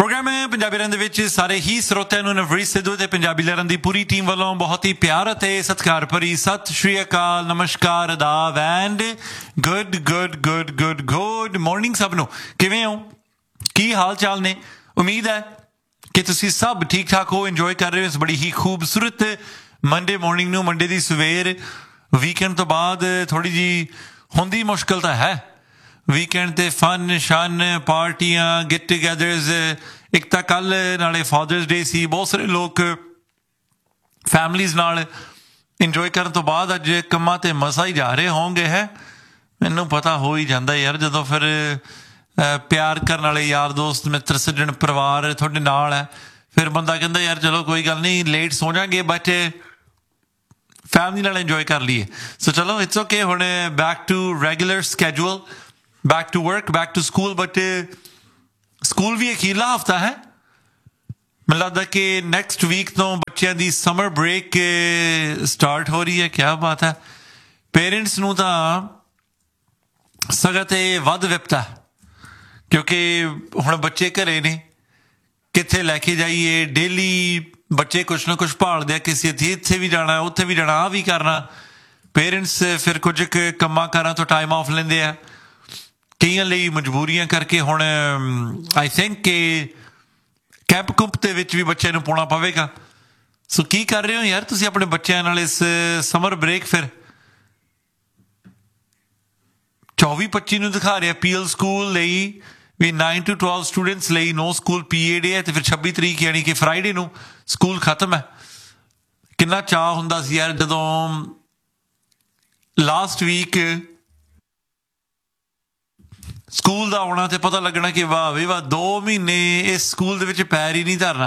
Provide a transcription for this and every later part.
Programme ਹੈ ਪੰਜਾਬੀ ਲਹਿਰਾਂ ਦੇ ਵਿੱਚ ਸਾਰੇ ਹੀ ਸਰੋਤਿਆਂ ਨੂੰ ਨਵਰੀਤ ਸਿੱਧੂ ਤੇ ਪੰਜਾਬੀ ਲਹਿਰਾਂ ਦੀ ਪੂਰੀ ਟੀਮ ਵੱਲੋਂ ਬਹੁਤ ਹੀ ਪਿਆਰ ਅਤੇ ਸਤਿਕਾਰ ਭਰੀ ਸਤਿ ਸ਼੍ਰੀ ਅਕਾਲ, ਨਮਸਕਾਰ, ਆਦਾਬ ਐਂਡ ਗੁੱਡ ਮਾਰਨਿੰਗ ਸਭ ਨੂੰ। ਕਿਵੇਂ ਹੋ, ਕੀ ਹਾਲ ਚਾਲ ਨੇ? ਉਮੀਦ ਹੈ ਕਿ ਤੁਸੀਂ ਸਭ ਠੀਕ ਠਾਕ ਹੋ, ਇੰਜੋਏ ਕਰ ਰਹੇ ਹੋ ਇਸ ਬੜੀ ਹੀ ਖੂਬਸੂਰਤ ਮੰਡੇ ਮਾਰਨਿੰਗ ਨੂੰ। ਮੰਡੇ ਦੀ ਸਵੇਰ ਵੀਕਐਂਡ ਤੋਂ ਬਾਅਦ ਥੋੜ੍ਹੀ ਜਿਹੀ ਹੁੰਦੀ ਮੁਸ਼ਕਿਲ ਤਾਂ ਹੈ। ਵੀਕਐਂਡ 'ਤੇ ਫਨ ਸ਼ਨ ਪਾਰਟੀਆਂ ਗੈਟ ਟੂਗੈਦਰਸ। ਇੱਕ ਤਾਂ ਕੱਲ੍ਹ ਨਾਲੇ ਫਾਦਰਸ ਡੇ ਸੀ, ਬਹੁਤ ਸਾਰੇ ਲੋਕ ਫੈਮਲੀਜ਼ ਨਾਲ ਇੰਜੋਏ ਕਰਨ ਤੋਂ ਬਾਅਦ ਅੱਜ ਕੰਮਾਂ 'ਤੇ ਮਸਾਂ ਹੀ ਜਾ ਰਹੇ ਹੋਣਗੇ। ਹੈ ਮੈਨੂੰ ਪਤਾ ਹੋ ਹੀ ਜਾਂਦਾ ਯਾਰ, ਜਦੋਂ ਫਿਰ ਪਿਆਰ ਕਰਨ ਵਾਲੇ ਯਾਰ ਦੋਸਤ ਮਿੱਤਰ ਸੱਜਣ ਪਰਿਵਾਰ ਤੁਹਾਡੇ ਨਾਲ ਹੈ, ਫਿਰ ਬੰਦਾ ਕਹਿੰਦਾ ਯਾਰ ਚਲੋ ਕੋਈ ਗੱਲ ਨਹੀਂ, ਲੇਟ ਸੌ ਜਾਵਾਂਗੇ ਬਟ ਫੈਮਲੀ ਨਾਲ ਇੰਜੋਏ ਕਰ ਲਈਏ। ਸੋ ਚਲੋ ਇਟਸ ਓਕੇ, ਹੁਣ back to regular schedule, back to work, back to school. But school ਵੀ ਅਖੀਰਲਾ ਹਫ਼ਤਾ ਹੈ। ਮੈਨੂੰ ਲੱਗਦਾ ਕਿ ਨੈਕਸਟ ਵੀਕ ਤੋਂ ਬੱਚਿਆਂ ਦੀ ਸਮਰ ਬ੍ਰੇਕ ਸਟਾਰਟ ਹੋ ਰਹੀ ਹੈ। ਕਿਆ ਬਾਤ ਹੈ। ਪੇਰੈਂਟਸ ਨੂੰ ਤਾਂ ਸਗੋਂ ਤੇ ਵੱਧ ਵਿਪਤਾ, ਕਿਉਂਕਿ ਹੁਣ ਬੱਚੇ ਘਰੇ ਨੇ, ਕਿੱਥੇ ਲੈ ਕੇ ਜਾਈਏ। ਡੇਲੀ ਬੱਚੇ ਕੁਛ ਨਾ ਕੁਛ ਭਾਲਦੇ ਆ, ਕਿਸੇ ਇੱਥੇ ਵੀ ਜਾਣਾ, ਉੱਥੇ ਵੀ ਜਾਣਾ, ਆਹ ਵੀ ਕਰਨਾ। ਪੇਰੈਂਟਸ ਫਿਰ ਕੁਝ ਕੁ ਕੰਮਾਂ ਕਾਰਾਂ ਤੋਂ ਟਾਈਮ ਆਫ ਲੈਂਦੇ ਆ, ਕਈਆਂ ਲਈ ਮਜਬੂਰੀਆਂ ਕਰਕੇ। ਹੁਣ ਆਈ ਥਿੰਕ ਕਿ ਕੈਂਪ ਕੁੰਪ ਦੇ ਵਿੱਚ ਵੀ ਬੱਚਿਆਂ ਨੂੰ ਪਾਉਣਾ ਪਵੇਗਾ। ਸੋ ਕੀ ਕਰ ਰਹੇ ਹੋ ਯਾਰ ਤੁਸੀਂ ਆਪਣੇ ਬੱਚਿਆਂ ਨਾਲ ਇਸ ਸਮਰ ਬ੍ਰੇਕ? ਫਿਰ 24-25 ਨੂੰ ਦਿਖਾ ਰਿਹਾ ਪੀਐਲ ਸਕੂਲ ਲਈ ਵੀ 9 to 12 ਸਟੂਡੈਂਟਸ ਲਈ ਨੋ ਸਕੂਲ PA ਡੇ ਹੈ, ਅਤੇ ਫਿਰ 26 ਤਰੀਕ ਯਾਨੀ ਕਿ ਫਰਾਈਡੇ ਨੂੰ ਸਕੂਲ ਖਤਮ ਹੈ। ਕਿੰਨਾ ਚਾਅ ਹੁੰਦਾ ਸੀ ਯਾਰ ਜਦੋਂ ਲਾਸਟ ਵੀਕ ਸਕੂਲ ਦਾ ਆਉਣਾ ਤੇ ਪਤਾ ਲੱਗਣਾ ਕਿ ਵਾਹ ਵੀ ਵਾਹ 2 ਮਹੀਨੇ ਇਸ ਸਕੂਲ ਦੇ ਵਿੱਚ ਪੈਰ ਹੀ ਨਹੀਂ ਧਰਨਾ।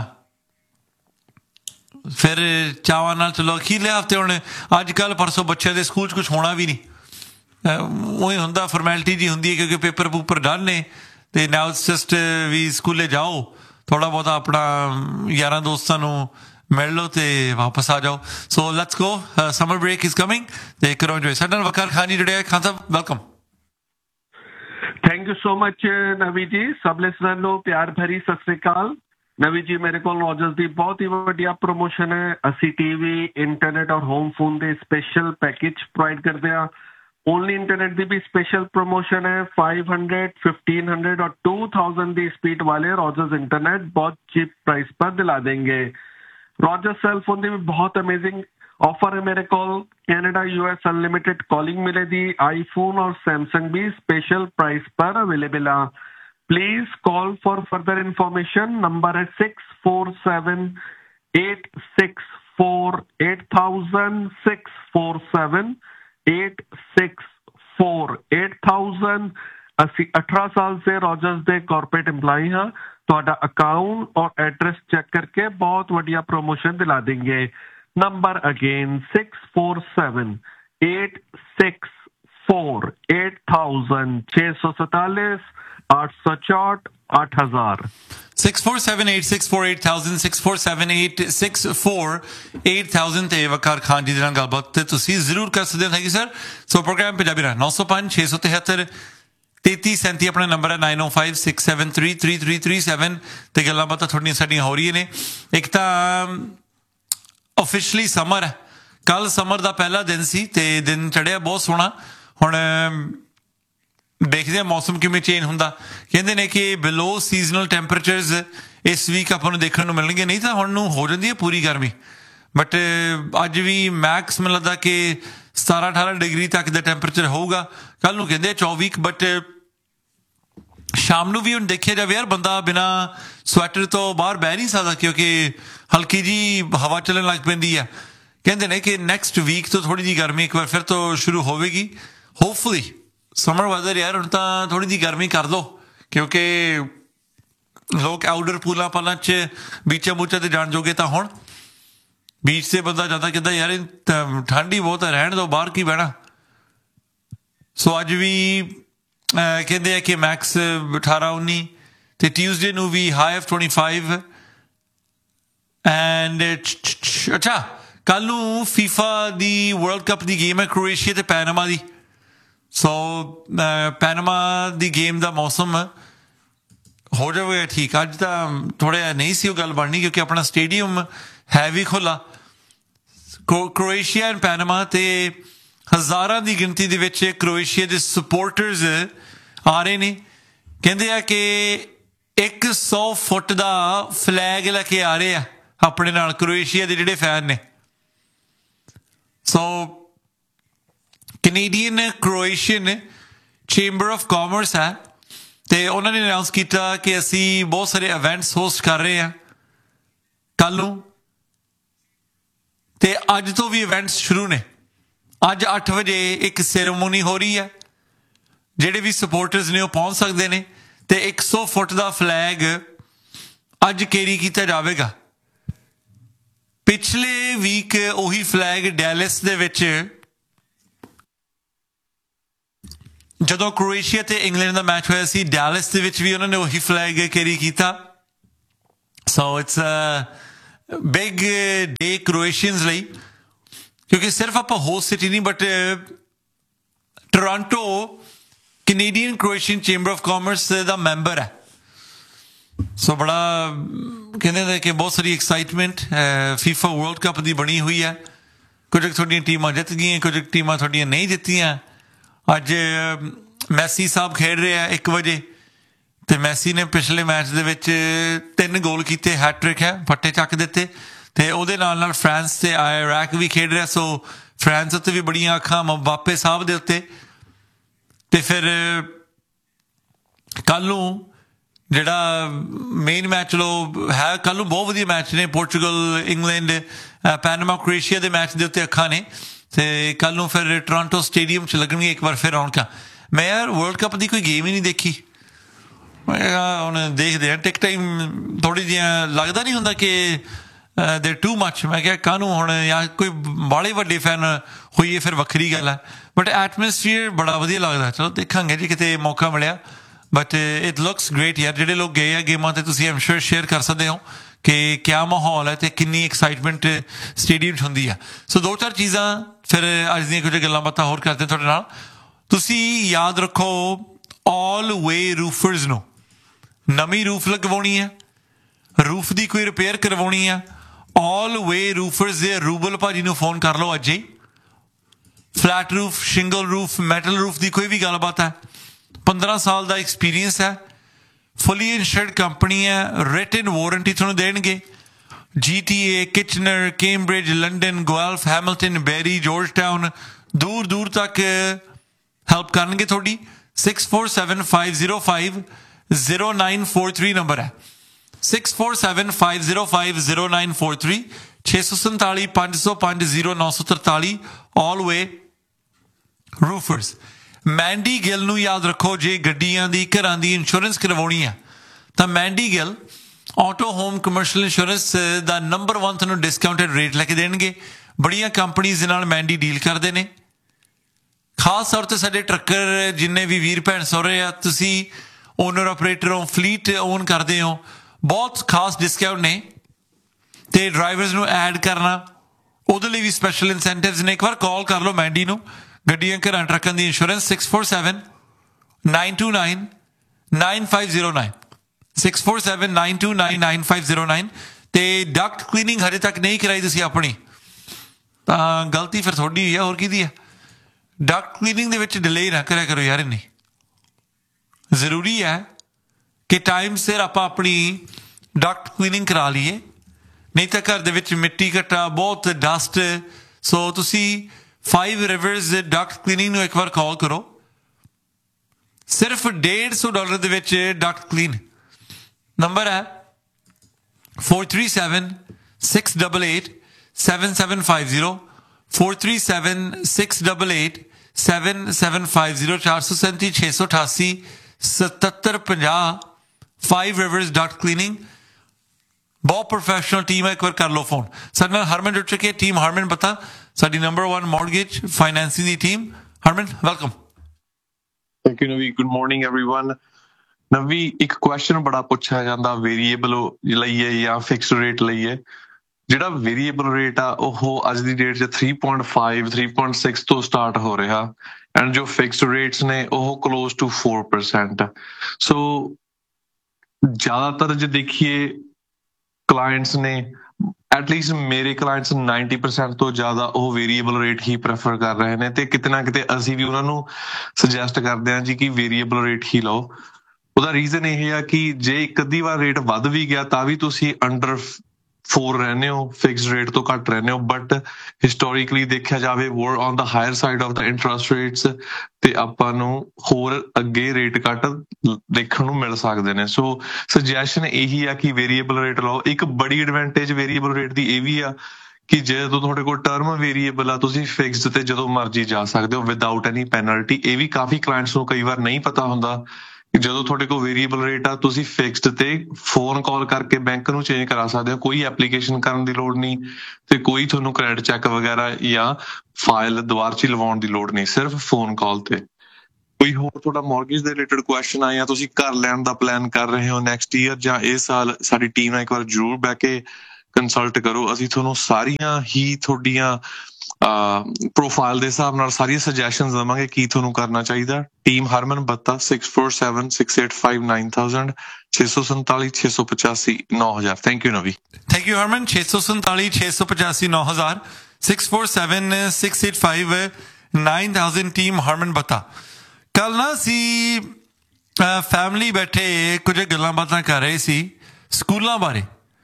ਫਿਰ ਚਾਵਾਂ ਨਾਲ ਚਲੋ ਅਖੀਰਲੇ ਹਫ਼ਤੇ। ਹੁਣ ਅੱਜ ਕੱਲ੍ਹ ਪਰਸੋਂ ਬੱਚਿਆਂ ਦੇ ਸਕੂਲ 'ਚ ਕੁਛ ਹੋਣਾ ਵੀ ਨਹੀਂ, ਉਹੀ ਹੁੰਦਾ, ਫੋਰਮੈਲਿਟੀ ਜੀ ਹੁੰਦੀ ਹੈ ਕਿਉਂਕਿ ਪੇਪਰ ਪੂਪਰ ਡਨ ਨੇ। ਅਤੇ ਨਾਓ ਇਟਸ ਜਸਟ ਵੀ ਸਕੂਲੇ ਜਾਓ, ਥੋੜ੍ਹਾ ਬਹੁਤਾ ਆਪਣਾ ਯਾਰਾਂ ਦੋਸਤਾਂ ਨੂੰ ਮਿਲ ਲਓ ਅਤੇ ਵਾਪਸ ਆ ਜਾਓ। So let's go, summer break is coming ਅਤੇ ਕਰੋ ਇੰਜੋਏ। ਸਾਡੇ ਨਾਲ ਵਕਾਰ ਖਾਨ ਜੀ ਜੁੜੇ। Khan Sahib welcome. Thank you so much ਨਵੀ ਜੀ। ਸਭ ਲਿਸਨਰ ਨੂੰ ਪਿਆਰ ਭਰੀ ਸਤਿ ਸ੍ਰੀ ਅਕਾਲ। ਨਵੀ ਜੀ, ਮੇਰੇ ਕੋਲ ਰੋਜਰਸ ਦੀ ਬਹੁਤ ਹੀ ਵੱਡੀਆ ਪ੍ਰਮੋਸ਼ਨ ਹੈ। ਅਸੀਂ TV, ਇੰਟਰਨੈਟ ਔਰ ਹੋਮ ਫੋਨ ਦੇ ਸਪੈਸ਼ਲ ਪੈਕੇਜ ਪ੍ਰੋਵਾਈਡ ਕਰਦੇ ਹਾਂ। ਓਨਲੀ ਇੰਟਰਨੈਟ ਦੀ ਵੀ ਸਪੈਸ਼ਲ ਪ੍ਰਮੋਸ਼ਨ ਹੈ। 500, 1500 और 2000 ਦੀ स्पीड वाले रॉजर्स इंटरनेट बहुत चीप प्राइस पर दिला देंगे। रॉजर्स सेल फोन ਦੀ ਵੀ ਬਹੁਤ ਅਮੇਜ਼ਿੰਗ ऑफर है मेरे को। कनाडा US अनलिमिटेड कॉलिंग मिलेगी। आईफोन और सैमसंग भी स्पेशल प्राइस पर अवेलेबल है। Please call for further information. Number है 647-864-8000 647-864-8000। ਅਸੀਂ 18 ਸਾਲ से रॉजर्स ਦੇ ਕਾਰਪੋਰੇਟ EMPLOYE ਹਾਂ। ਤੁਹਾਡਾ ਅਕਾਊਂਟ और एड्रेस चेक करके बहुत बढ़िया प्रमोशन दिला देंगे। नंबर अगेन 647-864-8000 647-864-8000 647-864-8000 647-864-8000 ਤੇ ਵਕਾਰ ਖਾਨ ਜੀ ਦੇ ਨਾਲ ਗੱਲਬਾਤ ਤੁਸੀਂ ਜ਼ਰੂਰ ਕਰ ਸਕਦੇ ਹੋ। Thank you sir. So programme Punjabi ਰਾਹ 905-673 3337 ਆਪਣਾ ਨੰਬਰ ਹੈ। 9056733337 ਤੇ ਗੱਲਾਂ ਬਾਤਾਂ ਤੁਹਾਡੀਆਂ ਸਾਡੀਆਂ ਹੋ ਰਹੀਆਂ ਨੇ। ਇੱਕ ਤਾਂ ਓਫੀਸ਼ਲੀ ਸਮਰ ਹੈ। ਕੱਲ੍ਹ ਸਮਰ ਦਾ ਪਹਿਲਾ ਦਿਨ ਸੀ ਅਤੇ ਦਿਨ ਚੜ੍ਹਿਆ ਬਹੁਤ ਸੋਹਣਾ। ਹੁਣ ਦੇਖਦੇ ਹਾਂ ਮੌਸਮ ਕਿਵੇਂ ਚੇਂਜ ਹੁੰਦਾ। ਕਹਿੰਦੇ ਨੇ ਕਿ ਬਿਲੋ ਸੀਜ਼ਨਲ ਟੈਂਪਰੇਚਰਸ ਇਸ ਵੀਕ ਆਪਾਂ ਨੂੰ ਦੇਖਣ ਨੂੰ ਮਿਲਣਗੇ, ਨਹੀਂ ਤਾਂ ਹੁਣ ਨੂੰ ਹੋ ਜਾਂਦੀ ਹੈ ਪੂਰੀ ਗਰਮੀ। ਬਟ ਅੱਜ ਵੀ ਮੈਕਸ ਮੈਨੂੰ ਲੱਗਦਾ ਕਿ 17-18 ਡਿਗਰੀ ਤੱਕ ਦਾ ਟੈਂਪਰੇਚਰ ਹੋਊਗਾ। ਕੱਲ੍ਹ ਨੂੰ ਕਹਿੰਦੇ 24। ਬਟ ਸ਼ਾਮ ਨੂੰ ਵੀ ਹੁਣ ਦੇਖਿਆ ਜਾਵੇ ਯਾਰ, ਬੰਦਾ ਬਿਨਾਂ ਸਵੈਟਰ ਤੋਂ ਬਾਹਰ ਬਹਿ ਨਹੀਂ ਸਕਦਾ ਕਿਉਂਕਿ ਹਲਕੀ ਜਿਹੀ ਹਵਾ ਚੱਲਣ ਲੱਗ ਪੈਂਦੀ ਆ। ਕਹਿੰਦੇ ਨੇ ਕਿ ਨੈਕਸਟ ਵੀਕ ਤੋਂ ਥੋੜ੍ਹੀ ਜਿਹੀ ਗਰਮੀ ਇੱਕ ਵਾਰ ਫਿਰ ਤੋਂ ਸ਼ੁਰੂ ਹੋਵੇਗੀ। ਹੋਪਫੁਲੀ ਸਮਰ ਵੈਦਰ ਯਾਰ ਹੁਣ ਤਾਂ ਥੋੜ੍ਹੀ ਜਿਹੀ ਗਰਮੀ ਕਰ ਦਿਓ, ਕਿਉਂਕਿ ਲੋਕ ਆਊਟਡੋਰ ਪੂਲਾਂ ਪਾਲਾਂ 'ਚ ਬੀਚਾਂ ਬੂਚਾਂ 'ਤੇ ਜਾਣ ਜੋਗੇ ਤਾਂ ਹੁਣ ਬੀਚ 'ਤੇ ਬੰਦਾ ਜਾਂਦਾ ਕਹਿੰਦਾ ਯਾਰ ਠੰਡ ਹੀ ਬਹੁਤ ਹੈ, ਰਹਿਣ ਦਿਓ, ਬਾਹਰ ਕੀ ਬਹਿਣਾ। ਸੋ ਅੱਜ ਵੀ ਕਹਿੰਦੇ ਆ ਕਿ ਮੈਕਸ 18-19 ਅਤੇ ਟਿਊਜ਼ਡੇ ਨੂੰ ਵੀ ਹਾਈ ਆਫ 25 ਐਂਡ ਅੱਛਾ ਕੱਲ੍ਹ ਨੂੰ ਫੀਫਾ ਦੀ ਵਰਲਡ ਕੱਪ ਦੀ ਗੇਮ ਹੈ, ਕ੍ਰੋਏਸ਼ੀਆ ਅਤੇ ਪੈਨਾਮਾ ਦੀ। ਸੋ ਪੈਨਾਮਾ ਦੀ ਗੇਮ ਦਾ ਮੌਸਮ ਹੋ ਜਾਵੇ ਠੀਕ। ਅੱਜ ਤਾਂ ਥੋੜ੍ਹਾ ਜਿਹਾ ਨਹੀਂ ਸੀ ਉਹ ਗੱਲ ਬਣਨੀ ਕਿਉਂਕਿ ਆਪਣਾ ਸਟੇਡੀਅਮ ਹੈ ਵੀ ਖੁੱਲ੍ਹਾ। ਕ੍ਰੋਏਸ਼ੀਆ ਐਂਡ ਪੈਨਾਮਾ ਤੇ ਹਜ਼ਾਰਾਂ ਦੀ ਗਿਣਤੀ ਦੇ ਵਿੱਚ ਕ੍ਰੋਏਸ਼ੀਆ ਦੇ ਸਪੋਰਟਰਸ ਆ ਰਹੇ ਨੇ। ਕਹਿੰਦੇ ਆ ਕਿ 100 ਫੁੱਟ ਦਾ ਫਲੈਗ ਲੈ ਕੇ ਆ ਰਹੇ ਆ ਆਪਣੇ ਨਾਲ ਕ੍ਰੋਏਸ਼ੀਆ ਦੇ ਜਿਹੜੇ ਫੈਨ ਨੇ। ਸੋ ਕੈਨੇਡੀਅਨ ਕ੍ਰੋਏਸ਼ੀਅਨ ਚੇਂਬਰ ਆਫ ਕਾਮਰਸ ਹੈ ਤੇ ਉਹਨਾਂ ਨੇ ਅਨਾਊਂਸ ਕੀਤਾ ਕਿ ਅਸੀਂ ਬਹੁਤ ਸਾਰੇ ਇਵੈਂਟਸ ਹੋਸਟ ਕਰ ਰਹੇ ਹਾਂ ਕੱਲ ਨੂੰ, ਤੇ ਅੱਜ ਤੋਂ ਵੀ ਇਵੈਂਟਸ ਸ਼ੁਰੂ ਨੇ। ਅੱਜ 8 ਵਜੇ ਇੱਕ ਸੈਰੇਮੋਨੀ ਹੋ ਰਹੀ ਹੈ, ਜਿਹੜੇ ਵੀ ਸਪੋਰਟਰਸ ਨੇ ਉਹ ਪਹੁੰਚ ਸਕਦੇ ਨੇ ਤੇ 100 ਫੁੱਟ ਦਾ ਫਲੈਗ ਅੱਜ ਕੈਰੀ ਕੀਤਾ ਜਾਵੇਗਾ। ਪਿਛਲੇ ਵੀਕ ਉਹੀ ਫਲੈਗ ਡੈਲਸ ਦੇ ਵਿੱਚ ਜਦੋਂ ਕ੍ਰੋਏਸ਼ੀਆ ਤੇ ਇੰਗਲੈਂਡ ਦਾ ਮੈਚ ਹੋਇਆ ਸੀ, ਡੈਲਸ ਦੇ ਵਿੱਚ ਵੀ ਉਹਨਾਂ ਨੇ ਉਹੀ ਫਲੈਗ ਕੈਰੀ ਕੀਤਾ। ਸੋ ਇਟਸ ਬਿਗ ਡੇ ਕ੍ਰੋਏਸ਼ੀਅਨਸ ਲਈ, ਕਿਉਂਕਿ ਸਿਰਫ ਆਪਾਂ ਹੋਸਟ ਸਿਟੀ ਨਹੀਂ but Toronto Canadian ਕ੍ਰੋਏਸ਼ੀਅਨ chamber of commerce the member ਹੈ। ਸੋ ਬੜਾ ਕਹਿੰਦੇ ਨੇ ਕਿ ਬਹੁਤ ਸਾਰੀ ਐਕਸਾਈਟਮੈਂਟ ਫੀਫਾ ਵਰਲਡ ਕੱਪ ਦੀ ਬਣੀ ਹੋਈ ਹੈ। ਕੁਝ ਤੁਹਾਡੀਆਂ ਟੀਮਾਂ ਜਿੱਤ ਗਈਆਂ, ਕੁਝ ਟੀਮਾਂ ਤੁਹਾਡੀਆਂ ਨਹੀਂ ਜਿੱਤੀਆਂ। ਅੱਜ ਮੈਸੀ ਸਾਹਿਬ ਖੇਡ ਰਹੇ ਆ 1 ਵਜੇ ਤੇ ਮੈਸੀ ਨੇ ਪਿਛਲੇ ਮੈਚ ਦੇ ਵਿੱਚ 3 ਗੋਲ ਕੀਤੇ, ਹੈਟ੍ਰਿਕ ਹੈ, ਫੱਟੇ ਚੱਕ ਦਿੱਤੇ। ਤੇ ਉਹਦੇ ਨਾਲ ਨਾਲ ਫਰਾਂਸ ਤੇ ਇਰਾਕ ਵੀ ਖੇਡ ਰਿਹਾ। ਸੋ ਫਰਾਂਸ ਉੱਤੇ ਵੀ ਬੜੀਆਂ ਅੱਖਾਂ ਮਬਾਪੇ ਸਾਹਿਬ ਦੇ ਉੱਤੇ। ਤੇ ਫਿਰ ਕੱਲ ਨੂੰ ਜਿਹੜਾ ਮੇਨ ਮੈਚ ਲੋ ਹੈ, ਕੱਲ ਨੂੰ ਬਹੁਤ ਵਧੀਆ ਮੈਚ ਨੇ। ਪੋਰਚੁਗਲ, ਇੰਗਲੈਂਡ, ਪੈਨਾਮਾ, ਕ੍ਰੋਏਸ਼ੀਆ ਦੇ ਮੈਚ ਦੇ ਉੱਤੇ ਅੱਖਾਂ ਨੇ। ਤੇ ਕੱਲ ਨੂੰ ਫਿਰ ਟੋਰਾਂਟੋ ਸਟੇਡੀਅਮ 'ਚ ਲੱਗਣਗੇ ਇੱਕ ਵਾਰ ਫਿਰ ਰੌਣਕਾਂ। ਮੈਂ ਯਾਰ ਵਰਲਡ ਕੱਪ ਦੀ ਕੋਈ ਗੇਮ ਹੀ ਨਹੀਂ ਦੇਖੀ। ਹੁਣ ਦੇਖਦੇ ਹਾਂ, ਟਿਕਟਾਂ ਹੀ ਥੋੜ੍ਹੀ ਜਿਹੀਆਂ ਲੱਗਦਾ ਨਹੀਂ ਹੁੰਦਾ ਕਿ ਦੇ ਟੂ ਮੱਚ। ਮੈਂ ਕਿਹਾ ਕਾਹਨੂੰ ਹੁਣ, ਜਾਂ ਕੋਈ ਬਾਹਲੇ ਵੱਡੇ ਫੈਨ ਹੋਈਏ ਫਿਰ ਵੱਖਰੀ ਗੱਲ ਹੈ, ਬਟ ਐਟਮੋਸਫੀਅਰ ਬੜਾ ਵਧੀਆ ਲੱਗਦਾ। ਚਲੋ ਦੇਖਾਂਗੇ ਜੀ ਕਿਤੇ ਮੌਕਾ ਮਿਲਿਆ। ਬਟ ਇਟ ਲੁਕਸ ਗ੍ਰੇਟ ਯਾਰ। ਜਿਹੜੇ ਲੋਕ ਗਏ ਆ ਗੇਮਾਂ ਤੇ ਤੁਸੀਂ ਆਮ ਸ਼ੋਰ ਸ਼ੇਅਰ ਕਰ ਸਕਦੇ ਹੋ ਕਿ ਕਿਆ ਮਾਹੌਲ ਹੈ ਤੇ ਕਿੰਨੀ ਐਕਸਾਈਟਮੈਂਟ ਸਟੇਡੀਅਮ 'ਚ ਹੁੰਦੀ ਆ। ਸੋ 2-4 ਚੀਜ਼ਾਂ ਫਿਰ ਅੱਜ ਦੀਆਂ ਕੁਝ ਗੱਲਾਂ ਬਾਤਾਂ ਹੋਰ ਕਰਦੇ ਤੁਹਾਡੇ ਨਾਲ। ਤੁਸੀਂ ਯਾਦ ਰੱਖੋ, ਆਲ ਵੇ ਰੂਫਰਸ ਨੂੰ ਨਵੀਂ ਰੂਫ ਲਗਵਾਉਣੀ ਹੈ, ਰੂਫ ਦੀ ਕੋਈ ਰਿਪੇਅਰ ਕਰਵਾਉਣੀ ਆ, ਆਲ ਵੇ ਰੂਫਰਸ ਦੇ ਰੂਬਲ ਭਾਜੀ ਨੂੰ ਫੋਨ ਕਰ ਲਓ ਅੱਜ ਹੀ। Flat roof, shingle roof, metal roof ਦੀ ਕੋਈ ਵੀ ਗੱਲਬਾਤ ਹੈ। 15 ਸਾਲ ਦਾ ਐਕਸਪੀਰੀਅੰਸ ਹੈ, ਫੁੱਲੀ ਇੰਸ਼ੋਰਡ ਕੰਪਨੀ ਹੈ, ਰਿਟਨ ਵਾਰੰਟੀ ਤੁਹਾਨੂੰ ਦੇਣਗੇ। GTA, Kitchener, Cambridge, London, ਗੁਆਲਫ, Hamilton, ਬੈਰੀ, ਜਾਰਜ ਟਾਊਨ, ਦੂਰ ਦੂਰ ਤੱਕ ਹੈਲਪ ਕਰਨਗੇ ਤੁਹਾਡੀ। 6475050943 ਨੰਬਰ ਹੈ, 6475050943, 647-505-0943, ਆਲ ਵੇ ਰੂਫਰਸ। ਮੈਂਡੀ ਗਿੱਲ ਨੂੰ ਯਾਦ ਰੱਖੋ, ਜੇ ਗੱਡੀਆਂ ਦੀ, ਘਰਾਂ ਦੀ ਇੰਸ਼ੋਰੈਂਸ ਕਰਵਾਉਣੀ ਆ ਤਾਂ Mandy Gill auto home commercial insurance ਦਾ ਨੰਬਰ 1 ਤੁਹਾਨੂੰ ਡਿਸਕਾਊਂਟਡ ਰੇਟ ਲੈ ਕੇ ਦੇਣਗੇ। ਬੜੀਆਂ ਕੰਪਨੀਜ਼ ਦੇ ਨਾਲ ਮੈਂਡੀ ਡੀਲ ਕਰਦੇ ਨੇ। ਖਾਸ ਤੌਰ ਤੇ ਸਾਡੇ ਟਰੱਕਰ ਜਿੰਨੇ ਵੀ ਵੀਰ ਭੈਣ ਸਹੁਰੇ ਆ, ਤੁਸੀਂ ਓਨਰ ਆਪਰੇਟਰ ਹੋ, ਫਲੀਟ ਓਨ ਕਰਦੇ ਹੋ, ਬਹੁਤ ਖਾਸ ਡਿਸਕਾਊਂਟ ਨੇ। ਤੇ ਡਰਾਈਵਰਸ ਨੂੰ ਐਡ ਕਰਨਾ, ਉਹਦੇ ਲਈ ਵੀ ਸਪੈਸ਼ਲ ਇਨਸੈਂਟਿਵਸ ਨੇ। ਇੱਕ ਵਾਰ ਕਾਲ ਕਰ ਲਓ ਮੈਂਡੀ ਨੂੰ। ਗੱਡੀਆਂ, ਘਰਾਂ, ਟਰੱਕਾਂ ਦੀ ਇੰਸ਼ੋਰੈਂਸ 6479299509, 6479299509। ਤੇ ਡਕਟ ਕਲੀਨਿੰਗ ਹਜੇ ਤੱਕ ਨਹੀਂ ਕਰਾਈ ਤੁਸੀਂ ਆਪਣੀ ਤਾਂ ਗਲਤੀ ਫਿਰ ਤੁਹਾਡੀ ਹੈ, ਹੋਰ ਕਿਹਦੀ ਹੈ। ਡਕਟ ਕਲੀਨਿੰਗ ਦੇ ਵਿੱਚ ਡਿਲੇ ਨਾ ਕਰਿਆ ਕਰੋ ਯਾਰ। ਇੰਨੀ ਜ਼ਰੂਰੀ ਹੈ ਕਿ ਟਾਈਮ ਸਿਰ ਆਪਾਂ ਆਪਣੀ ਡਕਟ ਕਲੀਨਿੰਗ ਕਰਾ ਲਈਏ, ਨਹੀਂ ਤਾਂ ਘਰ ਦੇ ਵਿੱਚ ਮਿੱਟੀ ਘੱਟਾ, ਬਹੁਤ ਡਸਟ। ਸੋ ਤੁਸੀਂ 5 ਰਿਵਰਸ ਡਕਟ ਕਲੀਨਿੰਗ ਨੂੰ ਇੱਕ ਵਾਰ ਕਾਲ ਕਰੋ। ਸਿਰਫ $150 ਦੇ ਵਿੱਚ ਡਕਟ ਕਲੀਨ। ਨੰਬਰ ਹੈ 437-688-7750, 437-688-7750, 437-688-7750। 5 ਰਿਵਰਸ ਡਕਟ ਕਲੀਨਿੰਗ, ਬਹੁਤ ਪ੍ਰੋਫੈਸ਼ਨਲ ਟੀਮ ਹੈ। ਇੱਕ ਵਾਰ ਕਰ ਲਓ ਫੋਨ। ਸਾਡੇ ਨਾਲ ਹਰਮਨ ਜੁੜ ਚੁੱਕੇ, ਟੀਮ ਹਰਮਨ ਪਤਾ, ਸਾਡੀ number 1 mortgage financing the team. Harman welcome. Thank you, Navi. Good morning, everyone. Navi, ਇੱਕ ਕੁਐਸਚਨ ਬੜਾ ਪੁੱਛਿਆ ਜਾਂਦਾ ਵੇਰੀਏਬਲ ਲਈਏ ਜਾਂ ਫਿਕਸਡ ਰੇਟ ਲਈਏ। ਜਿਹੜਾ ਵੇਰੀਏਬਲ ਰੇਟ ਆ ਉਹ ਅੱਜ ਦੀ ਡੇਟ 'ਚ 3.5 3.6 ਤੋਂ ਸਟਾਰਟ ਹੋ ਰਿਹਾ, ਐਂਡ ਜੋ ਫਿਕਸਡ ਰੇਟਸ ਨੇ ਉਹ ਕਲੋਜ਼ ਟੂ 4%। ਸੋ ਜ਼ਿਆਦਾਤਰ ਜੇ ਦੇਖੀਏ ਕਲਾਇੰਟਸ ਨੇ ਐਟਲੀਸਟ ਮੇਰੇ ਕਲਾਇੰਟਸ 90% ਤੋਂ ਜ਼ਿਆਦਾ ਉਹ ਵੇਰੀਏਬਲ ਰੇਟ ਹੀ ਪ੍ਰੈਫਰ ਕਰ ਰਹੇ ਨੇ ਤੇ ਕਿਤੇ ਨਾ ਕਿਤੇ ਅਸੀਂ ਵੀ ਉਹਨਾਂ ਨੂੰ ਸੁਜੈਸਟ ਕਰਦੇ ਹਾਂ ਜੀ ਕਿ ਵੇਰੀਏਬਲ ਰੇਟ ਹੀ ਲਓ। ਉਹਦਾ ਰੀਜ਼ਨ ਇਹ ਆ ਕਿ ਜੇ ਇੱਕ ਅੱਧੀ ਵਾਰ ਰੇਟ ਵੱਧ ਵੀ ਗਿਆ ਤਾਂ ਵੀ ਤੁਸੀਂ ਅੰਡਰ 4 ਰਹਿੰਦੇ ਹੋ, ਫਿਕਸਡ ਰੇਟ ਤੋਂ ਘੱਟ ਰਹਿੰਦੇ ਹੋ। ਬਟ ਹਿਸਟੋਰੀਕਲੀ ਦੇਖਿਆ ਜਾਵੇ ਵਰ on the hire side of the interest rates ਤੇ ਆਪਾਂ ਨੂੰ ਹੋਰ ਅੱਗੇ ਰੇਟ ਕੱਟ ਦੇਖਣ ਨੂੰ ਮਿਲ ਸਕਦੇ ਨੇ। ਸੋ ਸੁਜੈਸ਼ਨ ਇਹੀ ਆ ਕਿ ਵੇਰੀਏਬਲ ਰੇਟ ਲਓ। ਇੱਕ ਬੜੀ ਐਡਵਾਂਟੇਜ ਵੇਰੀਏਬਲ ਰੇਟ ਦੀ ਇਹ ਵੀ ਆ ਕਿ ਜਦੋਂ ਤੁਹਾਡੇ ਕੋਲ ਟਰਮ ਵੇਰੀਏਬਲ ਆ ਤੁਸੀਂ ਫਿਕਸਡ ਤੇ ਜਦੋਂ ਮਰਜ਼ੀ ਜਾ ਸਕਦੇ ਹੋ ਵਿਦਆਊਟ ਐਨੀ ਪੈਨਲਟੀ। ਇਹ ਵੀ ਕਾਫੀ ਕਲਾਇੰਟਸ ਨੂੰ ਕਈ ਵਾਰ ਨਹੀਂ ਪਤਾ ਹੁੰਦਾ ਕਿ ਜਦੋਂ ਤੁਹਾਡੇ ਕੋਲ ਵੇਰੀਏਬਲ ਰੇਟ ਆ ਤੁਸੀਂ ਫਿਕਸਡ ਤੇ ਫੋਨ ਕਾਲ ਕਰਕੇ ਬੈਂਕ ਨੂੰ ਚੇਂਜ ਕਰਾ ਸਕਦੇ ਹੋ। ਕੋਈ ਐਪਲੀਕੇਸ਼ਨ ਕਰਨ ਦੀ ਲੋੜ ਨਹੀਂ ਤੇ ਕੋਈ ਤੁਹਾਨੂੰ ਕ੍ਰੈਡਿਟ ਚੈੱਕ ਵਗੈਰਾ ਜਾਂ ਫਾਈਲ ਦੁਬਾਰਾ ਚ ਲਵਾਉਣ ਦੀ ਲੋੜ ਨਹੀਂ, ਸਿਰਫ ਫੋਨ ਕਾਲ ਤੇ। ਕੋਈ ਹੋਰ ਤੁਹਾਡਾ ਮੌਰਗੇਜ ਦੇ ਰਿਲੇਟਡ ਕੁਐਸਚਨ ਆ ਜਾਂ ਤੁਸੀਂ ਘਰ ਲੈਣ ਦਾ ਪਲਾਨ ਕਰ ਰਹੇ ਹੋ ਨੈਕਸਟ ਈਅਰ ਜਾਂ ਇਸ ਸਾਲ, ਸਾਡੀ ਟੀਮ ਨਾਲ ਇੱਕ ਵਾਰ ਜ਼ਰੂਰ ਬਹਿ ਕੇ ਕੰਸਲਟ ਕਰੋ। ਅਸੀਂ ਤੁਹਾਨੂੰ ਸਾਰੀਆਂ ਹੀ ਤੁਹਾਡੀਆਂ ਪ੍ਰੋਫਾਈਲ ਦੇ ਹਿਸਾਬ ਨਾਲ ਸਾਰੀਆਂ ਸੁਜੈਸ਼ਨਸ ਦੇਵਾਂਗੇ ਕੀ ਤੁਹਾਨੂੰ ਕਰਨਾ ਚਾਹੀਦਾ। Team Harman ਬੱਤਾ 6476859000 647 685 9000। ਥੈਂਕ ਯੂ ਨਵੀ। Thank you Harman. 647 685 9000 647 685 9000 ਟੀਮ ਹਰਮਨ ਬੱਤਾ। ਕੱਲ ਨਾ ਅਸੀਂ ਫੈਮਿਲੀ ਬੈਠੇ ਕੁਝ ਗੱਲਾਂ ਬਾਤਾਂ ਕਰ ਰਹੇ ਸੀ ਸਕੂਲਾਂ ਬਾਰੇ।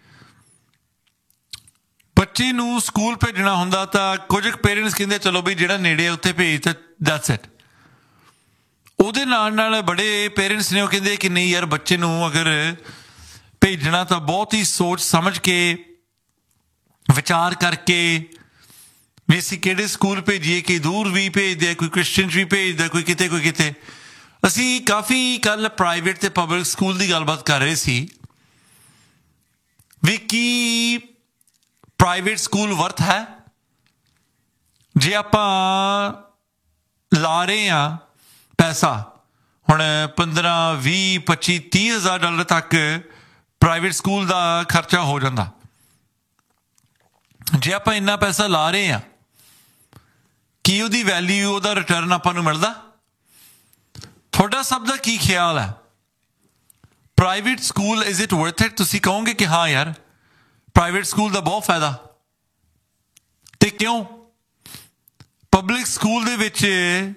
ਬੱਚੇ ਨੂੰ ਸਕੂਲ ਭੇਜਣਾ ਹੁੰਦਾ ਤਾਂ ਕੁਝ ਪੇਰੈਂਟਸ ਕਹਿੰਦੇ ਚਲੋ ਬਈ ਜਿਹੜਾ ਨੇੜੇ ਉੱਥੇ ਭੇਜ ਤਾਂ ਦੈਟਸ ਇਟ। ਉਹਦੇ ਨਾਲ ਬੜੇ ਪੇਰੈਂਟਸ ਨੇ ਉਹ ਕਹਿੰਦੇ ਕਿ ਨਹੀਂ ਯਾਰ ਬੱਚੇ ਨੂੰ ਅਗਰ ਭੇਜਣਾ ਤਾਂ ਬਹੁਤ ਹੀ ਸੋਚ ਸਮਝ ਕੇ ਵਿਚਾਰ ਕਰਕੇ ਵੀ ਅਸੀਂ ਕਿਹੜੇ ਸਕੂਲ ਭੇਜੀਏ। ਕਿ ਦੂਰ ਵੀ ਭੇਜਦੇ ਆ, ਕੋਈ ਕ੍ਰਿਸਚੀਅਨ ਵੀ ਭੇਜਦਾ, ਕੋਈ ਕਿਤੇ ਕੋਈ ਕਿਤੇ। ਅਸੀਂ ਕਾਫੀ ਕੱਲ ਪ੍ਰਾਈਵੇਟ ਤੇ ਪਬਲਿਕ ਸਕੂਲ ਦੀ ਗੱਲਬਾਤ ਕਰ ਰਹੇ ਸੀ ਵੀ ਕੀ ਪ੍ਰਾਈਵੇਟ ਸਕੂਲ ਵਰਥ ਹੈ। ਜੇ ਆਪਾਂ ਲਾ ਰਹੇ ਹਾਂ ਪੈਸਾ ਹੁਣ 15, 20, 25, 30 ਹਜ਼ਾਰ ਡਾਲਰ ਤੱਕ ਪ੍ਰਾਈਵੇਟ ਸਕੂਲ ਦਾ ਖਰਚਾ ਹੋ ਜਾਂਦਾ। ਜੇ ਆਪਾਂ ਇੰਨਾ ਪੈਸਾ ਲਾ ਰਹੇ ਹਾਂ ਕੀ ਉਹਦੀ ਵੈਲਿਊ, ਉਹਦਾ ਰਿਟਰਨ ਆਪਾਂ ਨੂੰ ਮਿਲਦਾ? ਤੁਹਾਡਾ ਸਭ ਦਾ ਕੀ ਖਿਆਲ ਹੈ? Private school is it worth it? ਤੁਸੀਂ ਕਹੋਗੇ ਕਿ ਹਾਂ ਯਾਰ ਪ੍ਰਾਈਵੇਟ ਸਕੂਲ ਦਾ ਬਹੁਤ ਫਾਇਦਾ। ਤੇ ਕਿਉਂ? ਪਬਲਿਕ ਸਕੂਲ ਦੇ ਵਿੱਚ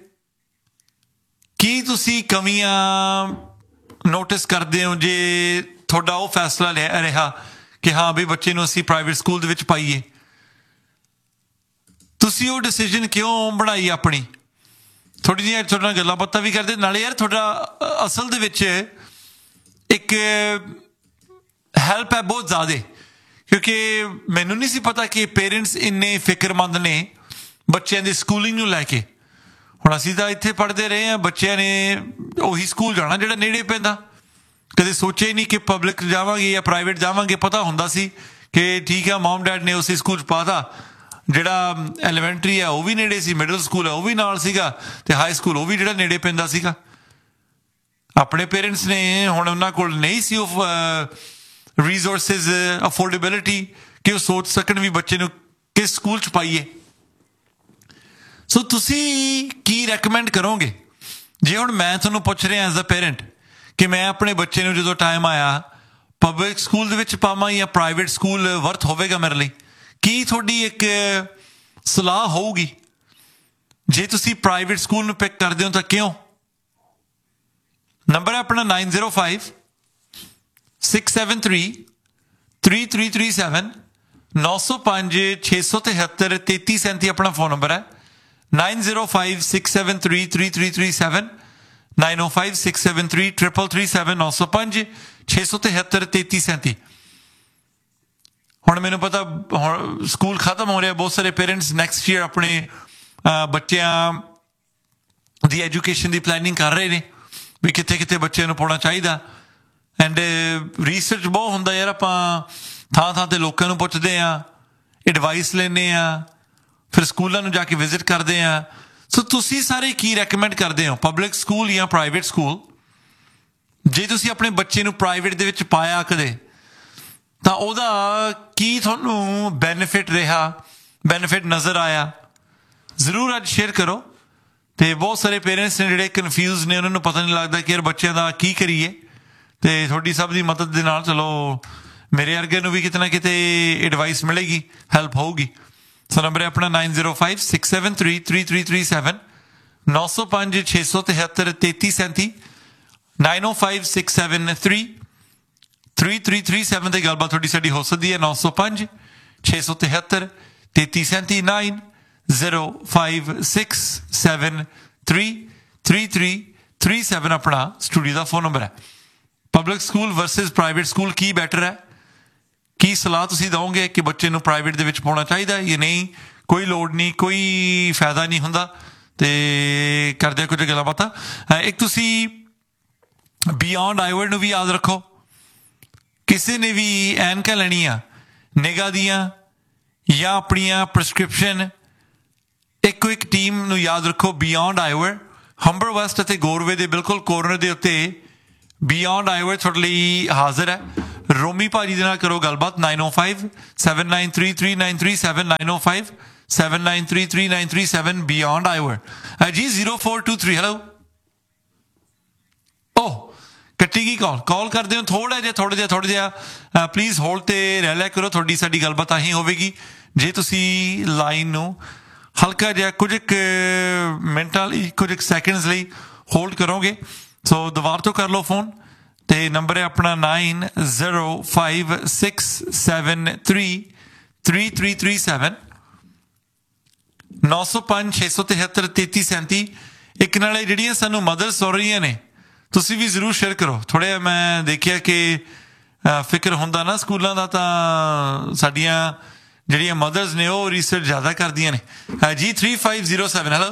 ਕੀ ਤੁਸੀਂ ਕਮੀਆਂ ਨੋਟਿਸ ਕਰਦੇ ਹੋ ਜੇ ਤੁਹਾਡਾ ਉਹ ਫੈਸਲਾ ਰਿਹਾ ਕਿ ਹਾਂ ਵੀ ਬੱਚੇ ਨੂੰ ਅਸੀਂ ਪ੍ਰਾਈਵੇਟ ਸਕੂਲ ਦੇ ਵਿੱਚ ਪਾਈਏ? ਤੁਸੀਂ ਉਹ ਡਿਸੀਜਨ ਕਿਉਂ ਬਣਾਈ ਆਪਣੀ? ਥੋੜ੍ਹੀ ਜਿਹੀਆਂ ਤੁਹਾਡੇ ਨਾਲ ਗੱਲਾਂ ਬਾਤਾਂ ਵੀ ਕਰਦੇ ਨਾਲੇ ਯਾਰ ਤੁਹਾਡਾ ਅਸਲ ਦੇ ਵਿੱਚ ਇੱਕ ਹੈਲਪ ਹੈ ਬਹੁਤ ਜ਼ਿਆਦਾ। ਕਿਉਂਕਿ ਮੈਨੂੰ ਨਹੀਂ ਸੀ ਪਤਾ ਕਿ ਪੇਰੈਂਟਸ ਇੰਨੇ ਫਿਕਰਮੰਦ ਨੇ ਬੱਚਿਆਂ ਦੀ ਸਕੂਲਿੰਗ ਨੂੰ ਲੈ ਕੇ। ਹੁਣ ਅਸੀਂ ਤਾਂ ਇੱਥੇ ਪੜ੍ਹਦੇ ਰਹੇ ਹਾਂ, ਬੱਚਿਆਂ ਨੇ ਉਹੀ ਸਕੂਲ ਜਾਣਾ ਜਿਹੜਾ ਨੇੜੇ ਪੈਂਦਾ। ਕਦੇ ਸੋਚਿਆ ਹੀ ਨਹੀਂ ਕਿ ਪਬਲਿਕ ਜਾਵਾਂਗੇ ਜਾਂ ਪ੍ਰਾਈਵੇਟ ਜਾਵਾਂਗੇ। ਪਤਾ ਹੁੰਦਾ ਸੀ ਕਿ ਠੀਕ ਆ ਮਮ ਡੈਡ ਨੇ ਉਸੇ ਸਕੂਲ 'ਚ ਪਾ ਤਾ। ਜਿਹੜਾ ਐਲੀਮੈਂਟਰੀ ਆ ਉਹ ਵੀ ਨੇੜੇ ਸੀ, ਮਿਡਲ ਸਕੂਲ ਆ ਉਹ ਵੀ ਨਾਲ ਸੀਗਾ ਤੇ ਹਾਈ ਸਕੂਲ ਉਹ ਵੀ ਜਿਹੜਾ ਨੇੜੇ ਪੈਂਦਾ ਸੀਗਾ। ਆਪਣੇ ਪੇਰੈਂਟਸ ਨੇ ਹੁਣ ਉਹਨਾਂ ਕੋਲ ਨਹੀਂ ਸੀ ਉਹ ਰਿਸੋਰਸਿਸ, ਅਫੋਰਡੇਬਿਲਿਟੀ ਕਿ ਉਹ ਸੋਚ ਸਕਣ ਵੀ ਬੱਚੇ ਨੂੰ ਕਿਸ ਸਕੂਲ 'ਚ ਪਾਈਏ। ਸੋ ਤੁਸੀਂ ਕੀ ਰੈਕਮੈਂਡ ਕਰੋਗੇ? ਜੇ ਹੁਣ ਮੈਂ ਤੁਹਾਨੂੰ ਪੁੱਛ ਰਿਹਾ ਐਜ਼ ਅ ਪੇਰੈਂਟ ਕਿ ਮੈਂ ਆਪਣੇ ਬੱਚੇ ਨੂੰ ਜਦੋਂ ਟਾਈਮ ਆਇਆ ਪਬਲਿਕ ਸਕੂਲ ਦੇ ਵਿੱਚ ਪਾਵਾਂ ਜਾਂ ਪ੍ਰਾਈਵੇਟ ਸਕੂਲ ਵਰਥ ਹੋਵੇਗਾ ਮੇਰੇ ਲਈ, ਕੀ ਤੁਹਾਡੀ ਇੱਕ ਸਲਾਹ ਹੋਊਗੀ? ਜੇ ਤੁਸੀਂ ਪ੍ਰਾਈਵੇਟ ਸਕੂਲ ਨੂੰ ਪਿਕ ਕਰਦੇ ਹੋ ਤਾਂ ਕਿਉਂ? ਨੰਬਰ ਹੈ ਆਪਣਾ 9056733337 905-673-3337 ਆਪਣਾ ਫੋਨ ਨੰਬਰ ਹੈ। 9056733337 905-673-3337 905-673-3337। ਹੁਣ ਮੈਨੂੰ ਪਤਾ ਹੁਣ ਸਕੂਲ ਖਤਮ ਹੋ ਰਿਹਾ, ਬਹੁਤ ਸਾਰੇ ਪੇਰੈਂਟਸ ਨੈਕਸਟ ਈਅਰ ਆਪਣੇ ਬੱਚਿਆਂ ਦੀ ਐਜੂਕੇਸ਼ਨ ਦੀ ਪਲੈਨਿੰਗ ਕਰ ਰਹੇ ਨੇ ਵੀ ਕਿੱਥੇ ਕਿੱਥੇ ਬੱਚਿਆਂ ਨੂੰ ਪਾਉਣਾ ਚਾਹੀਦਾ। ਐਂਡ ਰਿਸਰਚ ਬਹੁਤ ਹੁੰਦਾ ਯਾਰ, ਆਪਾਂ ਥਾਂ ਥਾਂ ਤੇ ਲੋਕਾਂ ਨੂੰ ਪੁੱਛਦੇ ਹਾਂ, ਐਡਵਾਈਸ ਲੈਂਦੇ ਹਾਂ, ਫਿਰ ਸਕੂਲਾਂ ਨੂੰ ਜਾ ਕੇ ਵਿਜ਼ਿਟ ਕਰਦੇ ਹਾਂ। ਸੋ ਤੁਸੀਂ ਸਾਰੇ ਕੀ ਰੈਕਮੈਂਡ ਕਰਦੇ ਹੋ, ਪਬਲਿਕ ਸਕੂਲ ਜਾਂ ਪ੍ਰਾਈਵੇਟ ਸਕੂਲ? ਜੇ ਤੁਸੀਂ ਆਪਣੇ ਬੱਚੇ ਨੂੰ ਪ੍ਰਾਈਵੇਟ ਦੇ ਵਿੱਚ ਪਾਇਆ ਕਦੇ ਤਾਂ ਉਹਦਾ ਕੀ ਤੁਹਾਨੂੰ ਬੈਨੀਫਿਟ ਰਿਹਾ, ਬੈਨੀਫਿਟ ਨਜ਼ਰ ਆਇਆ? ਜ਼ਰੂਰ ਅੱਜ ਸ਼ੇਅਰ ਕਰੋ। ਤੇ ਬਹੁਤ ਸਾਰੇ ਪੇਰੈਂਟਸ ਨੇ ਜਿਹੜੇ ਕਨਫਿਊਜ਼ ਨੇ, ਉਹਨਾਂ ਨੂੰ ਪਤਾ ਨਹੀਂ ਲੱਗਦਾ ਕਿ ਯਾਰ ਬੱਚਿਆਂ ਦਾ ਕੀ ਕਰੀਏ। ਤੇ ਤੁਹਾਡੀ ਸਭ ਦੀ ਮਦਦ ਦੇ ਨਾਲ ਚਲੋ ਮੇਰੇ ਵਰਗੇ ਨੂੰ ਵੀ ਕਿਤੇ ਨਾ ਕਿਤੇ ਐਡਵਾਈਸ ਮਿਲੇਗੀ, ਹੈਲਪ ਹੋਊਗੀ। ਸੋ ਨੰਬਰ ਹੈ ਆਪਣਾ 9056733337 905 673 3337 90567333337 ਤੇ ਗੱਲਬਾਤ ਤੁਹਾਡੀ ਸਾਡੀ ਹੋ ਸਕਦੀ ਹੈ 905 673 3337 90567333337 ਆਪਣਾ ਸਟੂਡੀਓ ਦਾ ਫੋਨ ਨੰਬਰ ਹੈ। Public school versus private school ਕੀ ਬੈਟਰ ਹੈ, ਕੀ ਸਲਾਹ ਤੁਸੀਂ ਦਿਓਗੇ ਕਿ ਬੱਚੇ ਨੂੰ ਪ੍ਰਾਈਵੇਟ ਦੇ ਵਿੱਚ ਪਾਉਣਾ ਚਾਹੀਦਾ ਜਾਂ ਨਹੀਂ? ਕੋਈ ਲੋੜ ਨਹੀਂ, ਕੋਈ ਫਾਇਦਾ ਨਹੀਂ ਹੁੰਦਾ। ਤੇ ਕਰਦੇ ਕੁਝ ਗੱਲਾਂ ਬਾਤਾਂ। ਇੱਕ ਤੁਸੀਂ ਬਿਯੋਂਡ ਆਈਵਰ ਨੂੰ ਵੀ ਯਾਦ ਰੱਖੋ। ਕਿਸੇ ਨੇ ਵੀ ਐਨਕਾਂ ਲੈਣੀਆਂ ਨਿਗਾਹ ਦੀਆਂ ਜਾਂ ਆਪਣੀਆਂ ਪ੍ਰਸਕ੍ਰਿਪਸ਼ਨ, ਇੱਕੋ ਇੱਕ ਟੀਮ ਨੂੰ ਯਾਦ ਰੱਖੋ, ਬਿਯੋਂਡ ਆਈਵਰ। ਹੰਬਰ ਵੈਸਟ ਅਤੇ ਗੋਰਵੇ ਦੇ ਬਿਲਕੁਲ ਕੋਰਨਰ ਦੇ ਉੱਤੇ ਬਿਯੋਂਡ ਆਈਵਰ ਤੁਹਾਡੇ ਲਈ ਹਾਜ਼ਰ ਹੈ। ਰੋਮੀ ਭਾਜੀ ਦੇ ਨਾਲ ਕਰੋ ਗੱਲਬਾਤ 905-7933937 905-7933937 ਬਿਯੋਂਡ ਆਈਵਰ ਜੀ 0423 ਹੈਲੋ। ਓਹ ਕੱਟੀ ਗਈ ਕਾਲ ਕਰਦੇ ਹੋ ਥੋੜਾ ਜਿਹਾ ਪਲੀਜ਼ ਹੋਲਡ ਤੇ ਰਹਿ ਲਿਆ ਕਰੋ। ਤੁਹਾਡੀ ਸਾਡੀ ਗੱਲਬਾਤ ਆਹੀ ਹੋਵੇਗੀ ਜੇ ਤੁਸੀਂ ਲਾਈਨ ਨੂੰ ਹਲਕਾ ਜਿਹਾ ਕੁਝ ਮਿੰਟਾਂ ਲਈ, ਕੁਝ ਸੈਕਿੰਡਸ ਲਈ ਹੋਲਡ ਕਰੋਗੇ। ਸੋ ਦੁਬਾਰਾ ਤੋਂ ਕਰ ਲਓ ਫੋਨ ਤੇ ਨੰਬਰ ਹੈ ਆਪਣਾ 9056733337 905-673-3337। ਇੱਕ ਨਾਲੇ ਜਿਹੜੀਆਂ ਸਾਨੂੰ ਮਦਰਸ ਹੋ ਰਹੀਆਂ ਨੇ ਤੁਸੀਂ ਵੀ ਜ਼ਰੂਰ ਸ਼ੇਅਰ ਕਰੋ। ਥੋੜ੍ਹਾ ਮੈਂ ਦੇਖਿਆ ਕਿ ਫਿਕਰ ਹੁੰਦਾ ਨਾ ਸਕੂਲਾਂ ਦਾ, ਤਾਂ ਸਾਡੀਆਂ ਜਿਹੜੀਆਂ ਮਦਰਸ ਨੇ ਉਹ ਰਿਸਰਚ ਜ਼ਿਆਦਾ ਕਰਦੀਆਂ ਨੇ ਜੀ। 3507 ਹੈਲੋ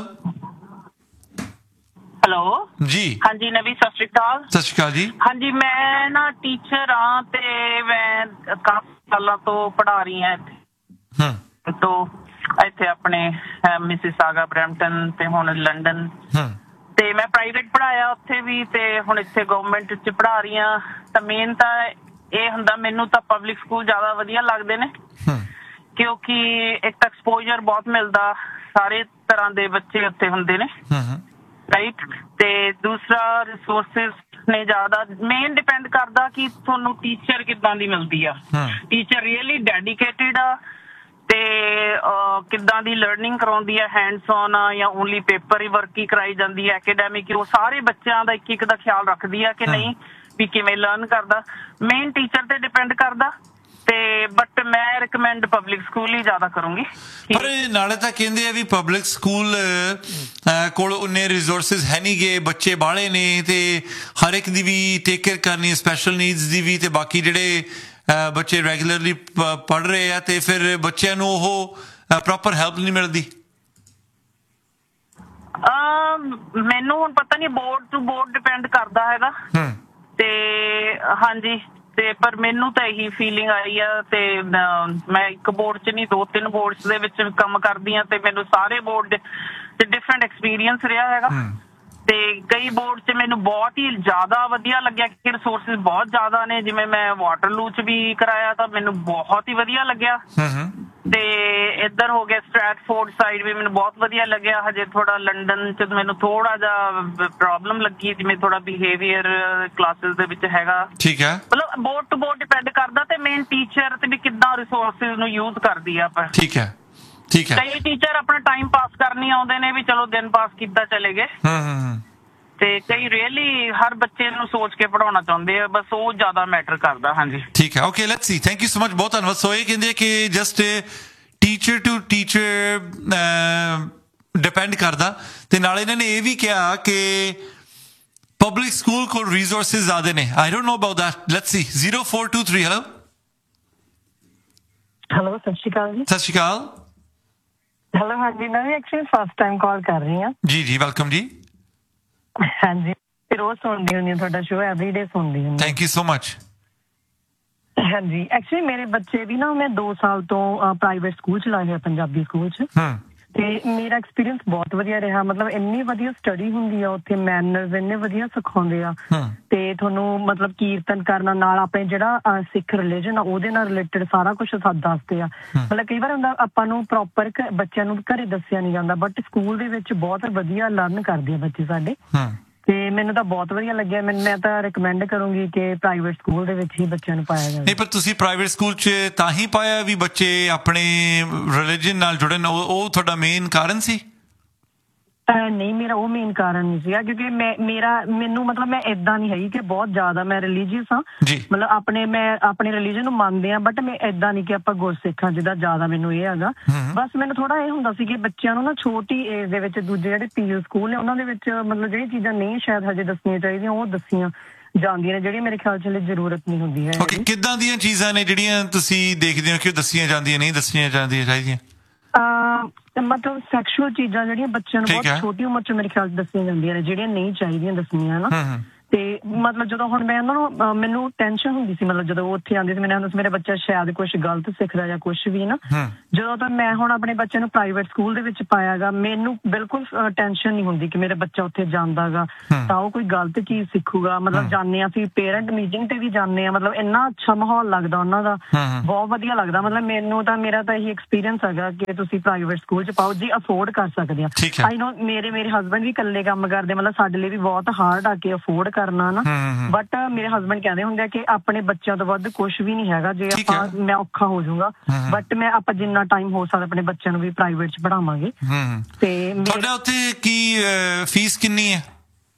ਜੀ। ਹਾਂਜੀ ਨਵੀ, ਸਤਿ ਸ਼੍ਰੀ ਅਕਾਲ। ਸਤਿ ਸ਼੍ਰੀ ਅਕਾਲ ਜੀ। ਹਾਂਜੀ ਮੈਂ ਨਾ ਟੀਚਰ ਹਾਂ ਤੇ ਮੈਂ ਕਾਫੀ ਸਾਲਾਂ ਤੋਂ ਪੜ੍ਹਾ ਰਹੀ ਹਾਂ ਇੱਥੇ ਤੋਂ ਇੱਥੇ ਆਪਣੇ ਮਿਸਿਸਾਗਾ, ਬਰੈਂਪਟਨ ਤੇ ਹੁਣ ਲੰਡਨ। ਤੇ ਮੈਂ ਪ੍ਰਾਈਵੇਟ ਪੜ੍ਹਾਇਆ ਉੱਥੇ ਵੀ ਤੇ ਹੁਣ ਇੱਥੇ ਗਵਰਨਮੈਂਟ 'ਚ ਪੜ੍ਹਾ ਰਹੀ ਹਾਂ। ਤਾਂ ਮੇਨ ਤਾਂ ਇਹ ਹੁੰਦਾ, ਮੈਨੂੰ ਤਾਂ ਪਬਲਿਕ ਸਕੂਲ ਜ਼ਿਆਦਾ ਵਧੀਆ ਲੱਗਦੇ ਨੇ ਕਿਉਂਕਿ ਇੱਕ ਤਾਂ ਐਕਸਪੋਜ਼ਰ ਬਹੁਤ ਮਿਲਦਾ, ਸਾਰੇ ਤਰ੍ਹਾਂ ਦੇ ਬੱਚੇ ਉੱਥੇ ਹੁੰਦੇ ਨੇ ਰਾਈਟ। ਤੇ ਦੂਸਰਾ ਰਿਸੋਰਸਿਸ ਨੇ ਜ਼ਿਆਦਾ। ਮੇਨ ਡਿਪੈਂਡ ਕਰਦਾ ਕਿ ਤੁਹਾਨੂੰ ਟੀਚਰ ਕਿੱਦਾਂ ਦੀ ਮਿਲਦੀ ਆ। ਟੀਚਰ ਰੀਅਲੀ ਡੈਡੀਕੇਟਿਡ ਆ ਤੇ ਕਿੱਦਾਂ ਦੀ ਲਰਨਿੰਗ ਕਰਾਉਂਦੀ ਆ, ਹੈਂਡਸ ਔਨ ਆ ਜਾਂ ਓਨਲੀ ਪੇਪਰ ਹੀ ਵਰਕ ਹੀ ਕਰਾਈ ਜਾਂਦੀ ਹੈ, ਐਕੈਡੈਮਿਕ। ਉਹ ਸਾਰੇ ਬੱਚਿਆਂ ਦਾ ਇੱਕ ਦਾ ਖਿਆਲ ਰੱਖਦੀ ਆ ਕਿ ਨਹੀਂ ਵੀ ਕਿਵੇਂ ਲਰਨ ਕਰਦਾ। ਮੇਨ ਟੀਚਰ ਤੇ ਡਿਪੈਂਡ ਕਰਦਾ ਤੇ ਬਟ ਮੈਂ ਰਿਕਮੈਂਡ ਪਬਲਿਕ ਸਕੂਲ ਹੀ ਜ਼ਿਆਦਾ ਕਰੂੰਗੀ। ਪਰ ਨਾਲੇ ਤਾਂ ਕਹਿੰਦੇ ਆ ਵੀ ਪਬਲਿਕ ਸਕੂਲ ਕੋਲ ਉਨੇ ਰਿਸੋਰਸਿਸ ਹੈ ਨਹੀਂ ਗੇ, ਬੱਚੇ ਬਾਹਲੇ ਨੇ ਤੇ ਹਰ ਇੱਕ ਦੀ ਵੀ ਟੇਕ ਕੇਅਰ ਕਰਨੀ, ਸਪੈਸ਼ਲ ਨੀਡਸ ਦੀ ਵੀ, ਤੇ ਬਾਕੀ ਜਿਹੜੇ ਬੱਚੇ ਰੈਗੂਲਰਲੀ ਪੜ੍ਹ ਰਹੇ ਆ ਤੇ ਫਿਰ ਬੱਚਿਆਂ ਨੂੰ ਉਹ ਪ੍ਰੋਪਰ ਹੈਲਪ ਨਹੀਂ ਮਿਲਦੀ। ਮੈਨੂੰ ਹੁਣ ਪਤਾ ਨਹੀਂ, ਬੋਰਡ ਟੂ ਬੋਰਡ ਡਿਪੈਂਡ ਕਰਦਾ ਹੈਗਾ ਤੇ ਹਾਂਜੀ। ਤੇ ਪਰ ਮੈਨੂੰ ਤਾਂ ਇਹੀ ਫੀਲਿੰਗ ਆਈ ਆ ਤੇ ਮੈਂ ਇੱਕ ਬੋਰਡ 'ਚ ਨਹੀਂ 2-3 ਬੋਰਡਸ ਦੇ ਵਿੱਚ ਕੰਮ ਕਰਦੀ ਹਾਂ ਤੇ ਮੈਨੂੰ ਸਾਰੇ ਬੋਰਡ 'ਚ ਡਿਫਰੈਂਟ ਐਕਸਪੀਰੀਅੰਸ ਰਿਹਾ ਹੈਗਾ। ਤੇ ਕਈ ਬੋਰਡ 'ਚ ਮੈਨੂੰ ਬਹੁਤ ਹੀ ਜ਼ਿਆਦਾ ਵਧੀਆ ਲੱਗਿਆ ਕਿ ਰਿਸੋਰਸਿਸ ਬਹੁਤ ਜ਼ਿਆਦਾ ਨੇ। ਜਿਵੇਂ ਮੈਂ ਵਾਟਰਲੂ 'ਚ ਵੀ ਕਰਾਇਆ ਤਾਂ ਮੈਨੂੰ ਬਹੁਤ ਹੀ ਵਧੀਆ ਲੱਗਿਆ। ਤੇ ਇੱਧਰ ਹੋ ਗਿਆ ਸਟ੍ਰੈਟਫੋਰਡ ਸਾਈਡ ਵੀ ਮੈਨੂੰ ਬਹੁਤ ਵਧੀਆ ਲੱਗਿਆ। ਹਜੇ ਥੋੜਾ ਲੰਡਨ 'ਚ ਮੈਨੂੰ ਥੋੜਾ ਜਿਹਾ ਪ੍ਰੋਬਲਮ ਲੱਗੀ, ਜਿਵੇਂ ਥੋੜਾ ਬਿਹੇਵੀਅਰ ਕਲਾਸਿਸ ਦੇ ਵਿੱਚ ਹੈਗਾ। ਠੀਕ ਹੈ, ਮਤਲਬ ਬੋਰਡ ਟੂ ਬੋਰਡ ਡਿਪੈਂਡ ਕਰਦਾ ਤੇ ਮੇਨ ਟੀਚਰ ਤੇ ਵੀ ਕਿੱਦਾਂ ਰਿਸੋਰਸਿਸ ਨੂੰ ਯੂਜ਼ ਕਰਦੀ ਆ। ਪਰ ਠੀਕ ਹੈ ਠੀਕ ਹੈ। ਕਈ ਟੀਚਰ ਆਪਣਾ ਟਾਈਮ ਪਾਸ ਕਰਨੀ ਆਉਂਦੇ ਨੇ ਵੀ ਚਲੋ ਦਿਨ ਪਾਸ ਕਿੱਦਾਂ ਚਲੇ ਗਏ ਤੇ ਕਈ ਰੀਅਲੀ ਹਰ ਬੱਚੇ ਨੂੰ ਸੋਚ ਕੇ ਪੜਾਉਣਾ ਚਾਹੁੰਦੇ ਆ, ਬਸ ਉਹ ਜ਼ਿਆਦਾ ਮੈਟਰ ਕਰਦਾ। ਹਾਂਜੀ ਠੀਕ ਹੈ, okay let's see. Thank you so much, ਬਹੁਤ ਧੰਨਵਾਦ। ਸੋ ਇਹ ਕਹਿੰਦੇ ਕਿ just teacher to teacher depend ਕਰਦਾ ਤੇ ਨਾਲ ਇਹਨਾਂ ਨੇ ਇਹ ਵੀ ਕਿਹਾ ਕਿ ਪਬਲਿਕ ਸਕੂਲ ਕੋਲ ਰਿਸੋਰਸਿਸ ਜ਼ਿਆਦਾ ਨੇ। I don't know about that. Let's see. 0423 hello hello ਸਤਿ ਸ਼੍ਰੀ ਅਕਾਲ ਜੀ। ਸਤਿ ਸ਼੍ਰੀ ਅਕਾਲ। ਹੈਲੋ ਹਾਂਜੀ, ਮੈਂ ਵੀ ਐਕਚੁਅਲੀ ਫਸਟ ਟਾਈਮ ਕਾਲ ਕਰ ਰਹੀ ਹਾਂ। ਜੀ ਜੀ ਵੈਲਕਮ ਜੀ। ਹਾਂਜੀ ਰੋਜ਼ ਸੁਣਦੀ ਹੁੰਦੀ ਹਾਂ ਤੁਹਾਡਾ ਸ਼ੋਅ, ਐਵਰੀਡੇ ਸੁਣਦੀ ਹੁੰਦੀ। Thank you so much. ਹਾਂਜੀ ਐਕਚੁਅਲੀ ਮੇਰੇ ਬੱਚੇ ਵੀ ਨਾ, ਮੈਂ 2 ਸਾਲ ਤੋਂ ਪ੍ਰਾਈਵੇਟ ਸਕੂਲ ਚ ਲਾਏ ਹੋਏ, ਪੰਜਾਬੀ ਸਕੂਲ ਚ, ਤੇ ਮੇਰਾ ਐਕਸਪੀਰੀਅੰਸ ਬਹੁਤ ਵਧੀਆ ਰਿਹਾ। ਮਤਲਬ ਇੰਨੀ ਵਧੀਆ ਸਟੱਡੀ ਹੁੰਦੀ ਆ ਉੱਥੇ, ਮੈਨਰਸ ਇੰਨੇ ਵਧੀਆ ਸਿਖਾਉਂਦੇ ਆ ਤੇ ਤੁਹਾਨੂੰ ਮਤਲਬ ਕੀਰਤਨ ਕਰਨਾ ਨਾਲ ਆਪਣੇ ਜਿਹੜਾ ਸਿੱਖ ਰਿਲੀਜਨ ਆ ਉਹਦੇ ਨਾਲ ਰਿਲੇਟਡ ਸਾਰਾ ਕੁਝ ਦੱਸਦੇ ਆ। ਮਤਲਬ ਕਈ ਵਾਰ ਹੁੰਦਾ ਆਪਾਂ ਨੂੰ ਪ੍ਰੋਪਰ ਬੱਚਿਆਂ ਨੂੰ ਘਰੇ ਦੱਸਿਆ ਨਹੀਂ ਜਾਂਦਾ, ਬਟ ਸਕੂਲ ਦੇ ਵਿੱਚ ਬਹੁਤ ਵਧੀਆ ਲਰਨ ਕਰਦੇ ਆ ਬੱਚੇ ਸਾਡੇ। ਤੇ ਮੈਨੂੰ ਤਾਂ ਬਹੁਤ ਵਧੀਆ ਲੱਗਿਆ। ਮੈਂ ਤਾਂ ਰਿਕਮੈਂਡ ਕਰੂੰਗੀ ਕਿ ਪ੍ਰਾਈਵੇਟ ਸਕੂਲ ਦੇ ਵਿੱਚ ਹੀ ਬੱਚਿਆਂ ਨੂੰ ਪਾਇਆ ਜਾਵੇ। ਨਹੀਂ, ਪਰ ਤੁਸੀਂ ਪ੍ਰਾਈਵੇਟ ਸਕੂਲ 'ਚ ਤਾਂ ਹੀ ਪਾਇਆ ਵੀ ਬੱਚੇ ਆਪਣੇ ਰਿਲੀਜਨ ਨਾਲ ਜੁੜਨ, ਉਹ ਤੁਹਾਡਾ ਮੇਨ ਕਾਰਨ ਸੀ? ਨਹੀਂ, ਮੇਰਾ ਉਹ ਮੇਨ ਕਾਰਨ ਨਹੀਂ ਸੀਗਾ, ਕਿਉਂਕਿ ਮੈਨੂੰ ਮਤਲਬ ਮੈਂ ਏਦਾਂ ਨਹੀਂ ਹੈਗੀ ਕਿ ਬਹੁਤ ਜ਼ਿਆਦਾ ਮੈਂ ਰਿਲੀਜੀਅਸ ਹਾਂ, ਮਤਲਬ ਮੈਂ ਆਪਣੇ ਰਿਲੀਜਨ ਨੂੰ ਮੰਨਦੇ ਹਾਂ, ਬਟ ਮੈਂ ਏਦਾਂ ਨਹੀਂ ਕਿ ਆਪਾਂ ਗੁਰਸਿੱਖ ਹਾਂ ਜਿੱਦਾਂ ਜ਼ਿਆਦਾ ਮੈਨੂੰ ਇਹ ਹੈਗਾ। ਬਸ ਮੈਨੂੰ ਥੋੜਾ ਇਹ ਹੁੰਦਾ ਸੀ ਕਿ ਬੱਚਿਆਂ ਨੂੰ ਨਾ ਛੋਟੀ ਏਜ ਦੇ ਵਿੱਚ ਦੂਜੇ ਜਿਹੜੇ ਪੀਯੂ ਸਕੂਲ ਨੇ ਉਹਨਾਂ ਦੇ ਵਿੱਚ ਮਤਲਬ ਜਿਹੜੀਆਂ ਚੀਜ਼ਾਂ ਨਹੀਂ ਸ਼ਾਇਦ ਹਜੇ ਦੱਸਣੀਆਂ ਚਾਹੀਦੀਆਂ ਉਹ ਦੱਸੀਆਂ ਜਾਂਦੀਆਂ ਨੇ, ਜਿਹੜੀਆਂ ਮੇਰੇ ਖਿਆਲ 'ਚ ਹਲੇ ਜ਼ਰੂਰਤ ਨਹੀਂ ਹੁੰਦੀ ਹੈ। ਕਿੱਦਾਂ ਦੀਆਂ ਚੀਜ਼ਾਂ ਨੇ ਜਿਹੜੀਆਂ ਤੁਸੀਂ ਦੇਖਦੇ ਹੋ ਕਿ ਉਹ ਦੱਸੀਆਂ ਜਾਂਦੀਆਂ, ਨਹੀਂ ਦੱਸੀਆਂ ਜਾਂਦੀਆਂ ਚਾਹੀਦੀਆਂ? ਮਤਲਬ ਸੈਕਸ਼ੂਅਲ ਚੀਜ਼ਾਂ ਜਿਹੜੀਆਂ ਬੱਚਿਆਂ ਨੂੰ ਬਹੁਤ ਛੋਟੀ ਉਮਰ 'ਚ ਮੇਰੇ ਖਿਆਲ 'ਚ ਦੱਸੀਆਂ ਜਾਂਦੀਆਂ ਨੇ, ਜਿਹੜੀਆਂ ਨਹੀਂ ਚਾਹੀਦੀਆਂ ਦੱਸਣੀਆਂ ਨਾ। ਤੇ ਮਤਲਬ ਜਦੋਂ ਹੁਣ ਮੈਂ ਉਹਨਾਂ ਨੂੰ ਮੈਨੂੰ ਟੈਨਸ਼ਨ ਹੁੰਦੀ ਸੀ, ਮਤਲਬ ਜਦੋਂ ਉੱਥੇ ਆਉਂਦੇ ਸੀ ਮੈਨੂੰ ਹੁੰਦਾ ਸੀ ਮੇਰਾ ਬੱਚਾ ਸ਼ਾਇਦ ਕੁਛ ਗਲਤ ਸਿੱਖਦਾ ਜਾਂ ਕੁਛ ਵੀ ਨਾ। ਜਦੋਂ ਤੋਂ ਮੈਂ ਹੁਣ ਆਪਣੇ ਬੱਚੇ ਨੂੰ ਪ੍ਰਾਈਵੇਟ ਸਕੂਲ ਦੇ ਵਿੱਚ ਪਾਇਆ ਗਾ, ਮੈਨੂੰ ਬਿਲਕੁਲ ਟੈਨਸ਼ਨ ਨਹੀਂ ਹੁੰਦੀ ਕਿ ਮੇਰਾ ਬੱਚਾ ਉੱਥੇ ਜਾਂਦਾ ਗਾ ਤਾਂ ਉਹ ਕੋਈ ਗਲਤ ਚੀਜ਼ ਸਿੱਖੂਗਾ। ਮਤਲਬ ਜਾਂਦੇ ਹਾਂ ਅਸੀਂ ਪੇਰੈਂਟ ਮੀਟਿੰਗ ਤੇ ਵੀ ਜਾਂਦੇ ਹਾਂ, ਮਤਲਬ ਇੰਨਾ ਅੱਛਾ ਮਾਹੌਲ ਲੱਗਦਾ ਉਹਨਾਂ ਦਾ, ਬਹੁਤ ਵਧੀਆ ਲੱਗਦਾ। ਮਤਲਬ ਮੇਰਾ ਤਾਂ ਇਹੀ ਐਕਸਪੀਰੀਅੰਸ ਹੈਗਾ ਕਿ ਤੁਸੀਂ ਪ੍ਰਾਈਵੇਟ ਸਕੂਲ 'ਚ ਪਾਓ ਜੀ, ਅਫੋਰਡ ਕਰ ਸਕਦੇ ਆ। ਆਈ ਨੋ ਮੇਰੇ ਹਸਬੈਂਡ ਵੀ ਇਕੱਲੇ ਕੰਮ ਕਰਦੇ, ਮਤਲਬ ਸਾਡੇ ਲਈ ਵੀ ਬਹੁਤ ਹਾਰਡ ਆ ਕੇ ਅਫੋਰਡ ਕਰਨਾ ਨਾ, ਬਟ ਮੇਰੇ ਹਸਬੈਂਡ ਕਹਿੰਦੇ ਹੁੰਦੇ ਆ ਕਿ ਆਪਣੇ ਬੱਚਿਆਂ ਤੋਂ ਵੱਧ ਕੁਛ ਵੀ ਨਹੀਂ ਹੈਗਾ, ਜੇ ਮੈਂ ਔਖਾ ਹੋ ਜਾਊਗਾ ਬਟ ਆਪਾਂ ਜਿੰਨਾ ਟਾਈਮ ਹੋ ਸਕਦਾ ਆਪਣੇ ਬੱਚਿਆਂ ਨੂੰ ਵੀ ਪ੍ਰਾਈਵੇਟ 'ਚ ਪੜ੍ਹਾਵਾਂਗੇ। ਤੇ ਤੁਹਾਡਾ ਉੱਥੇ ਕੀ ਫੀਸ ਕਿੰਨੀ ਹੈ?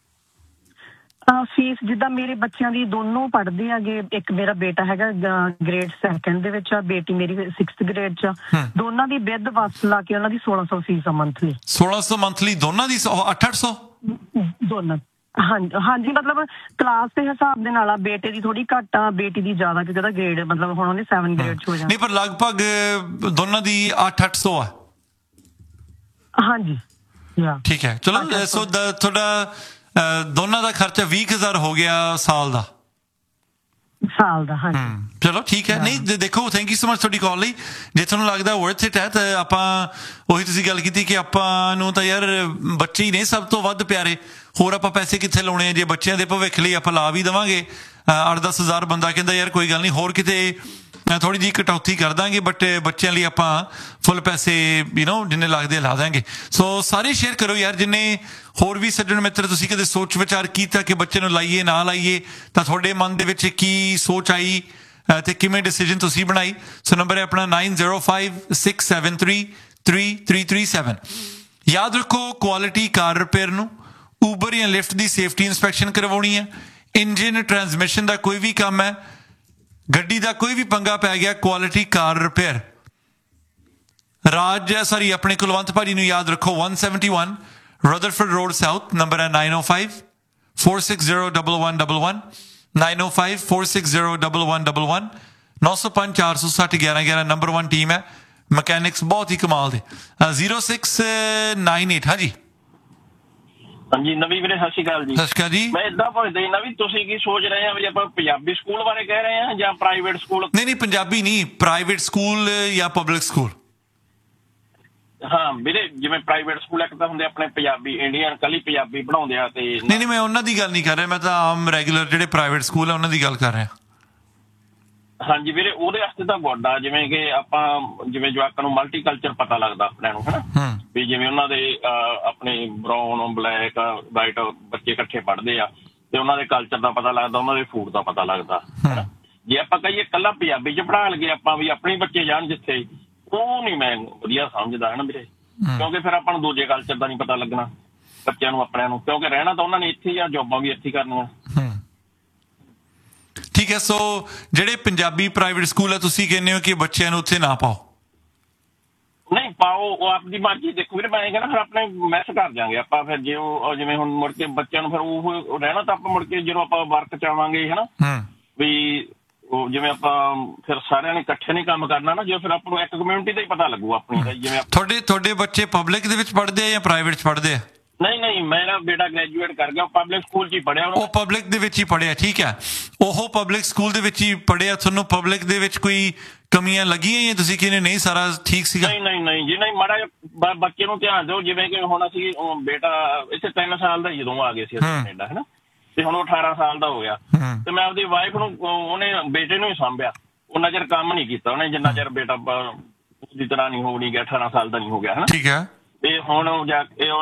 ਫੀਸ ਜਿੱਦਾਂ ਮੇਰੇ ਬੱਚਿਆਂ ਦੀ ਦੋਨੋਂ ਪੜ੍ਹਦੇ ਹੈਗੇ, ਇੱਕ ਮੇਰਾ ਬੇਟਾ ਹੈਗਾ ਗ੍ਰੇਡ 2 ਦੇ ਵਿੱਚ ਆ, ਬੇਟੀ ਮੇਰੀ 6th ਗ੍ਰੇਡ 'ਚ ਆ। ਦੋਨਾਂ ਦੀ ਵਿਦ ਬੱਸ ਲਾ ਕੇ ਉਹਨਾਂ ਦੀ 1600 ਫੀਸ ਆ ਮੰਥਲੀ। 1600 ਮੰਥਲੀ ਦੋਨਾਂ ਦੀ? 800 ਦੋਨਾਂ? ਹਾਂਜੀ, ਮਤਲਬ ਕਲਾਸ ਦੇ ਹਿਸਾਬ ਦੇ ਨਾਲ ਆ, ਬੇਟੇ ਦੀ ਥੋੜੀ ਘੱਟ ਆ, ਬੇਟੀ ਦੀ ਜ਼ਿਆਦਾ, ਕਿਉਂਕਿ ਉਹਦਾ ਗ੍ਰੇਡ ਮਤਲਬ ਹੁਣ ਉਹਨੇ 7 ਗ੍ਰੇਡ 'ਚ ਹੋ ਜਾਣਾ। ਨਹੀਂ, ਪਰ ਲਗਭਗ ਦੋਨਾਂ ਦੀ 800 ਆ। ਹਾਂਜੀ, ਠੀਕ ਹੈ। ਚਲੋ, ਸੋ ਤੁਹਾਡਾ ਦੋਨਾਂ ਦਾ ਖਰਚਾ 20,000 ਹੋ ਗਿਆ ਸਾਲ ਦਾ? ਹਾਂਜੀ। ਚਲੋ ਠੀਕ ਹੈ। ਨਹੀਂ ਦੇਖੋ, ਥੈਂਕ ਯੂ ਸੋ ਮਚ ਤੁਹਾਡੀ ਕਾਲ ਲਈ। ਜੇ ਤੁਹਾਨੂੰ ਲੱਗਦਾ ਵਰਥ ਇਟ ਹੈ ਤਾਂ ਆਪਾਂ ਉਹੀ ਤੁਸੀਂ ਗੱਲ ਕੀਤੀ ਕਿ ਆਪਾਂ ਨੂੰ ਤਾਂ ਯਾਰ ਬੱਚੇ ਹੀ ਨੇ ਸਭ ਤੋਂ ਵੱਧ ਪਿਆਰੇ, ਹੋਰ ਆਪਾਂ ਪੈਸੇ ਕਿੱਥੇ ਲਾਉਣੇ ਆ? ਜੇ ਬੱਚਿਆਂ ਦੇ ਭਵਿੱਖ ਲਈ ਆਪਾਂ ਲਾ ਵੀ ਦੇਵਾਂਗੇ 8-10 ਹਜ਼ਾਰ, ਬੰਦਾ ਕਹਿੰਦਾ ਯਾਰ ਕੋਈ ਗੱਲ ਨਹੀਂ, ਹੋਰ ਕਿਤੇ ਥੋੜੀ ਜਿਹੀ ਕਟੌਤੀ ਕਰ ਦਾਂਗੇ, ਬਟ ਬੱਚਿਆਂ ਲਈ ਆਪਾਂ ਫੁੱਲ ਪੈਸੇ ਜਿੰਨੇ ਲੱਗਦੇ ਲਾ ਦਾਂਗੇ। ਸੋ ਸਾਰੇ ਸ਼ੇਅਰ ਕਰੋ ਯਾਰ, ਜਿੰਨੇ ਹੋਰ ਵੀ ਸੱਜਣ ਮਿੱਤਰ ਤੁਸੀਂ ਕਦੇ ਸੋਚ ਵਿਚਾਰ ਕੀਤਾ ਕਿ ਬੱਚੇ ਨੂੰ ਲਾਈਏ ਨਾ ਲਾਈਏ, ਤਾਂ ਤੁਹਾਡੇ ਮਨ ਦੇ ਵਿੱਚ ਕੀ ਸੋਚ ਆਈ ਤੇ ਕਿਵੇਂ ਡਿਸੀਜਨ ਤੁਸੀਂ ਬਣਾਈ। ਸੋ ਨੰਬਰ ਹੈ ਆਪਣਾ 9056733337। ਯਾਦ ਰੱਖੋ, ਕੁਆਲਿਟੀ ਕਾਰ ਰਿਪੇਅਰ ਨੂੰ ਊਬਰ ਜਾਂ ਲਿਫਟ ਦੀ ਸੇਫਟੀ ਇੰਸਪੈਕਸ਼ਨ ਕਰਵਾਉਣੀ ਹੈ, ਇੰਜਨ ਟਰਾਂਸਮਿਸ਼ਨ ਦਾ ਕੋਈ ਵੀ ਕੰਮ ਹੈ, ਗੱਡੀ ਦਾ ਕੋਈ ਵੀ ਪੰਗਾ ਪੈ ਗਿਆ, ਕੁਆਲਿਟੀ ਕਾਰ ਰਿਪੇਅਰ ਆਪਣੇ ਕੁਲਵੰਤ ਭਾਜੀ ਨੂੰ ਯਾਦ ਰੱਖੋ। 171 ਰਦਰਫੋਰਡ ਰੋਡ ਸਾਊਥ, ਨੰਬਰ ਹੈ 9054601111 9054601111 905-460-1111 ਨੰਬਰ 1 ਟੀਮ ਹੈ, ਮਕੈਨਿਕਸ ਬਹੁਤ ਹੀ ਕਮਾਲ ਦੇ। 0698 ਹਾਂਜੀ ਨਵੀਂ ਵੀਰੇ ਸਤਿ ਸ਼੍ਰੀ ਅਕਾਲ ਜੀ। ਸਤਿ ਸ਼੍ਰੀ ਅਕਾਲ ਜੀ। ਮੈਂ ਇਦਾਂ ਪੁੱਛਦਾ ਜੀ, ਨਵੀਂ ਤੁਸੀਂ ਕੀ ਸੋਚ ਰਹੇ ਆ ਵੀ ਆਪਾਂ ਪੰਜਾਬੀ ਸਕੂਲ ਬਾਰੇ ਕਹਿ ਰਹੇ ਆ ਜਾਂ ਪ੍ਰਾਈਵੇਟ ਸਕੂਲ? ਨਹੀਂ, ਪੰਜਾਬੀ ਨਹੀਂ, ਪ੍ਰਾਈਵੇਟ ਸਕੂਲ ਜਾਂ ਪਬਲਿਕ ਸਕੂਲ। ਹਾਂ ਵੀਰੇ, ਜਿਵੇਂ ਪ੍ਰਾਈਵੇਟ ਸਕੂਲ ਇੱਕ ਤਾਂ ਹੁੰਦੇ ਆਪਣੇ ਪੰਜਾਬੀ ਇੰਡੀਅਨ ਕੱਲੀ ਪੰਜਾਬੀ ਪੜ੍ਹਾਉਂਦੇ ਆ, ਤੇ ਨਹੀਂ ਮੈਂ ਉਹਨਾਂ ਦੀ ਗੱਲ ਨਹੀਂ ਕਰ ਰਿਹਾ, ਮੈਂ ਤਾਂ ਆਮ ਰੈਗੂਲਰ ਜਿਹੜੇ ਪ੍ਰਾਈਵੇਟ ਸਕੂਲ ਆ ਉਹਨਾਂ ਦੀ ਗੱਲ ਕਰ ਰਿਹਾ। ਹਾਂਜੀ ਵੀਰੇ, ਉਹਦੇ ਵਾਸਤੇ ਤਾਂ ਗੁੱਡ ਆ, ਜਿਵੇਂ ਕਿ ਆਪਾਂ ਜਵਾਕਾਂ ਨੂੰ ਮਲਟੀਕਲਚਰ ਪਤਾ ਲੱਗਦਾ ਆਪਣੇ ਨੂੰ, ਹਨਾ ਵੀ ਜਿਵੇਂ ਉਹਨਾਂ ਦੇ ਆਪਣੇ ਬਰਾਊਨ, ਬਲੈਕ, ਵਾਈਟ ਬੱਚੇ ਇਕੱਠੇ ਪੜ੍ਹਦੇ ਆ ਤੇ ਉਹਨਾਂ ਦੇ ਕਲਚਰ ਦਾ ਪਤਾ ਲੱਗਦਾ, ਉਹਨਾਂ ਦੇ ਫੂਡ ਦਾ ਪਤਾ ਲੱਗਦਾ। ਜੇ ਆਪਾਂ ਕਹੀਏ ਇਕੱਲਾ ਪੰਜਾਬੀ 'ਚ ਪੜ੍ਹਾ ਲਈਏ ਆਪਾਂ ਵੀ ਆਪਣੇ ਬੱਚੇ ਜਾਣ ਜਿੱਥੇ, ਉਹ ਨਹੀਂ ਮੈਂ ਵਧੀਆ ਸਮਝਦਾ ਹਨਾ ਵੀਰੇ, ਕਿਉਂਕਿ ਫਿਰ ਆਪਾਂ ਨੂੰ ਦੂਜੇ ਕਲਚਰ ਦਾ ਨਹੀਂ ਪਤਾ ਲੱਗਣਾ ਬੱਚਿਆਂ ਨੂੰ ਆਪਣਿਆਂ ਨੂੰ, ਕਿਉਂਕਿ ਰਹਿਣਾ ਤਾਂ ਉਹਨਾਂ ਨੇ ਇੱਥੇ ਹੀ ਆ, ਜੋਬਾਂ ਵੀ ਇੱਥੇ ਕਰਨੀਆਂ। ਠੀਕ ਹੈ। ਸੋ ਜਿਹੜੇ ਪੰਜਾਬੀ ਪ੍ਰਾਈਵੇਟ ਸਕੂਲ ਆ, ਤੁਸੀਂ ਕਹਿੰਦੇ ਹੋ ਕਿ ਬੱਚਿਆਂ ਨੂੰ ਉੱਥੇ ਨਾ ਪਾਓ? ਨਹੀਂ ਪਾਓ, ਉਹ ਆਪਦੀ ਮਰਜ਼ੀ। ਦੇਖੋ ਵੀਰੇ, ਮੈਂ ਕਹਿੰਦਾ ਫਿਰ ਆਪਣੇ ਮੈਸ ਕਰ ਜਾਵਾਂਗੇ ਆਪਾਂ, ਫਿਰ ਜੇ ਉਹ ਜਿਵੇਂ ਹੁਣ ਮੁੜ ਕੇ ਬੱਚਿਆਂ ਨੂੰ ਫਿਰ ਉਹ ਰਹਿਣਾ ਤਾਂ ਆਪਾਂ ਮੁੜ ਕੇ ਜਦੋਂ ਆਪਾਂ ਵਰਕ ਚ ਆਵਾਂਗੇ ਹਨਾ ਵੀ ਉਹ ਜਿਵੇਂ ਆਪਾਂ ਫਿਰ ਸਾਰਿਆਂ ਨੇ ਇਕੱਠੇ ਨਹੀਂ ਕੰਮ ਕਰਨਾ ਨਾ, ਜੇ ਫਿਰ ਆਪਾਂ ਨੂੰ ਇੱਕ ਕਮਿਊਨਿਟੀ ਦਾ ਹੀ ਪਤਾ ਲੱਗੂ ਆਪਣੀ ਦਾ। ਜਿਵੇਂ ਤੁਹਾਡੇ ਬੱਚੇ ਪਬਲਿਕ ਦੇ ਵਿੱਚ ਪੜ੍ਹਦੇ ਆ ਜਾਂ ਪ੍ਰਾਈਵੇਟ ਚ ਪੜ੍ਹਦੇ ਆ? ਨਹੀਂ, ਮੇਰਾ ਬੇਟਾ ਗ੍ਰੈਜੂਏਟ ਕਰ ਗਿਆ, ਉਹ ਪਬਲਿਕ ਸਕੂਲ 'ਚ ਹੀ ਪੜ੍ਹਿਆ। ਉਹ ਪਬਲਿਕ ਦੇ ਵਿੱਚ ਹੀ ਪੜ੍ਹਿਆ, ਠੀਕ ਹੈ। ਉਹ ਪਬਲਿਕ ਸਕੂਲ ਦੇ ਵਿੱਚ ਹੀ ਪੜ੍ਹਿਆ, ਤੁਹਾਨੂੰ ਪਬਲਿਕ ਦੇ ਵਿੱਚ ਕੋਈ ਕਮੀਆਂ ਲੱਗੀਆਂ ਜਾਂ ਤੁਸੀਂ ਕਹਿੰਦੇ ਨਹੀਂ ਸਾਰਾ ਠੀਕ ਸੀਗਾ? ਨਹੀਂ ਜੀ, ਨਹੀਂ, ਮਾੜਾ ਜਿਹਾ ਬੱਚੇ ਨੂੰ ਧਿਆਨ ਦਿਓ। ਜਿਵੇਂ ਕਿ ਹੁਣ ਅਸੀਂ ਬੇਟਾ ਇੱਥੇ 3 ਸਾਲ ਦਾ ਜਦੋਂ ਆ ਗਏ ਸੀ ਕੈਨੇਡਾ ਹਨਾ, ਤੇ ਹੁਣ ਉਹ 18 ਸਾਲ ਦਾ ਹੋ ਗਿਆ, ਤੇ ਮੈਂ ਆਪਦੀ ਵਾਈਫ ਨੂੰ, ਉਹਨੇ ਬੇਟੇ ਨੂੰ ਹੀ ਸਾਂਭਿਆ, ਉਹਨਾਂ ਚਿਰ ਕੰਮ ਨਹੀਂ ਕੀਤਾ ਉਹਨੇ ਜਿੰਨਾ ਚਿਰ ਬੇਟਾ ਉਸਦੀ ਤਰ੍ਹਾਂ ਨਹੀਂ ਹੋ ਗਿਆ, 18 ਸਾਲ ਦਾ ਨਹੀਂ ਹੋ ਗਿਆ ਹਨਾ। ਠੀਕ ਹੈ। ਤੇ ਹੁਣ ਜਾ ਕੇ ਉਹ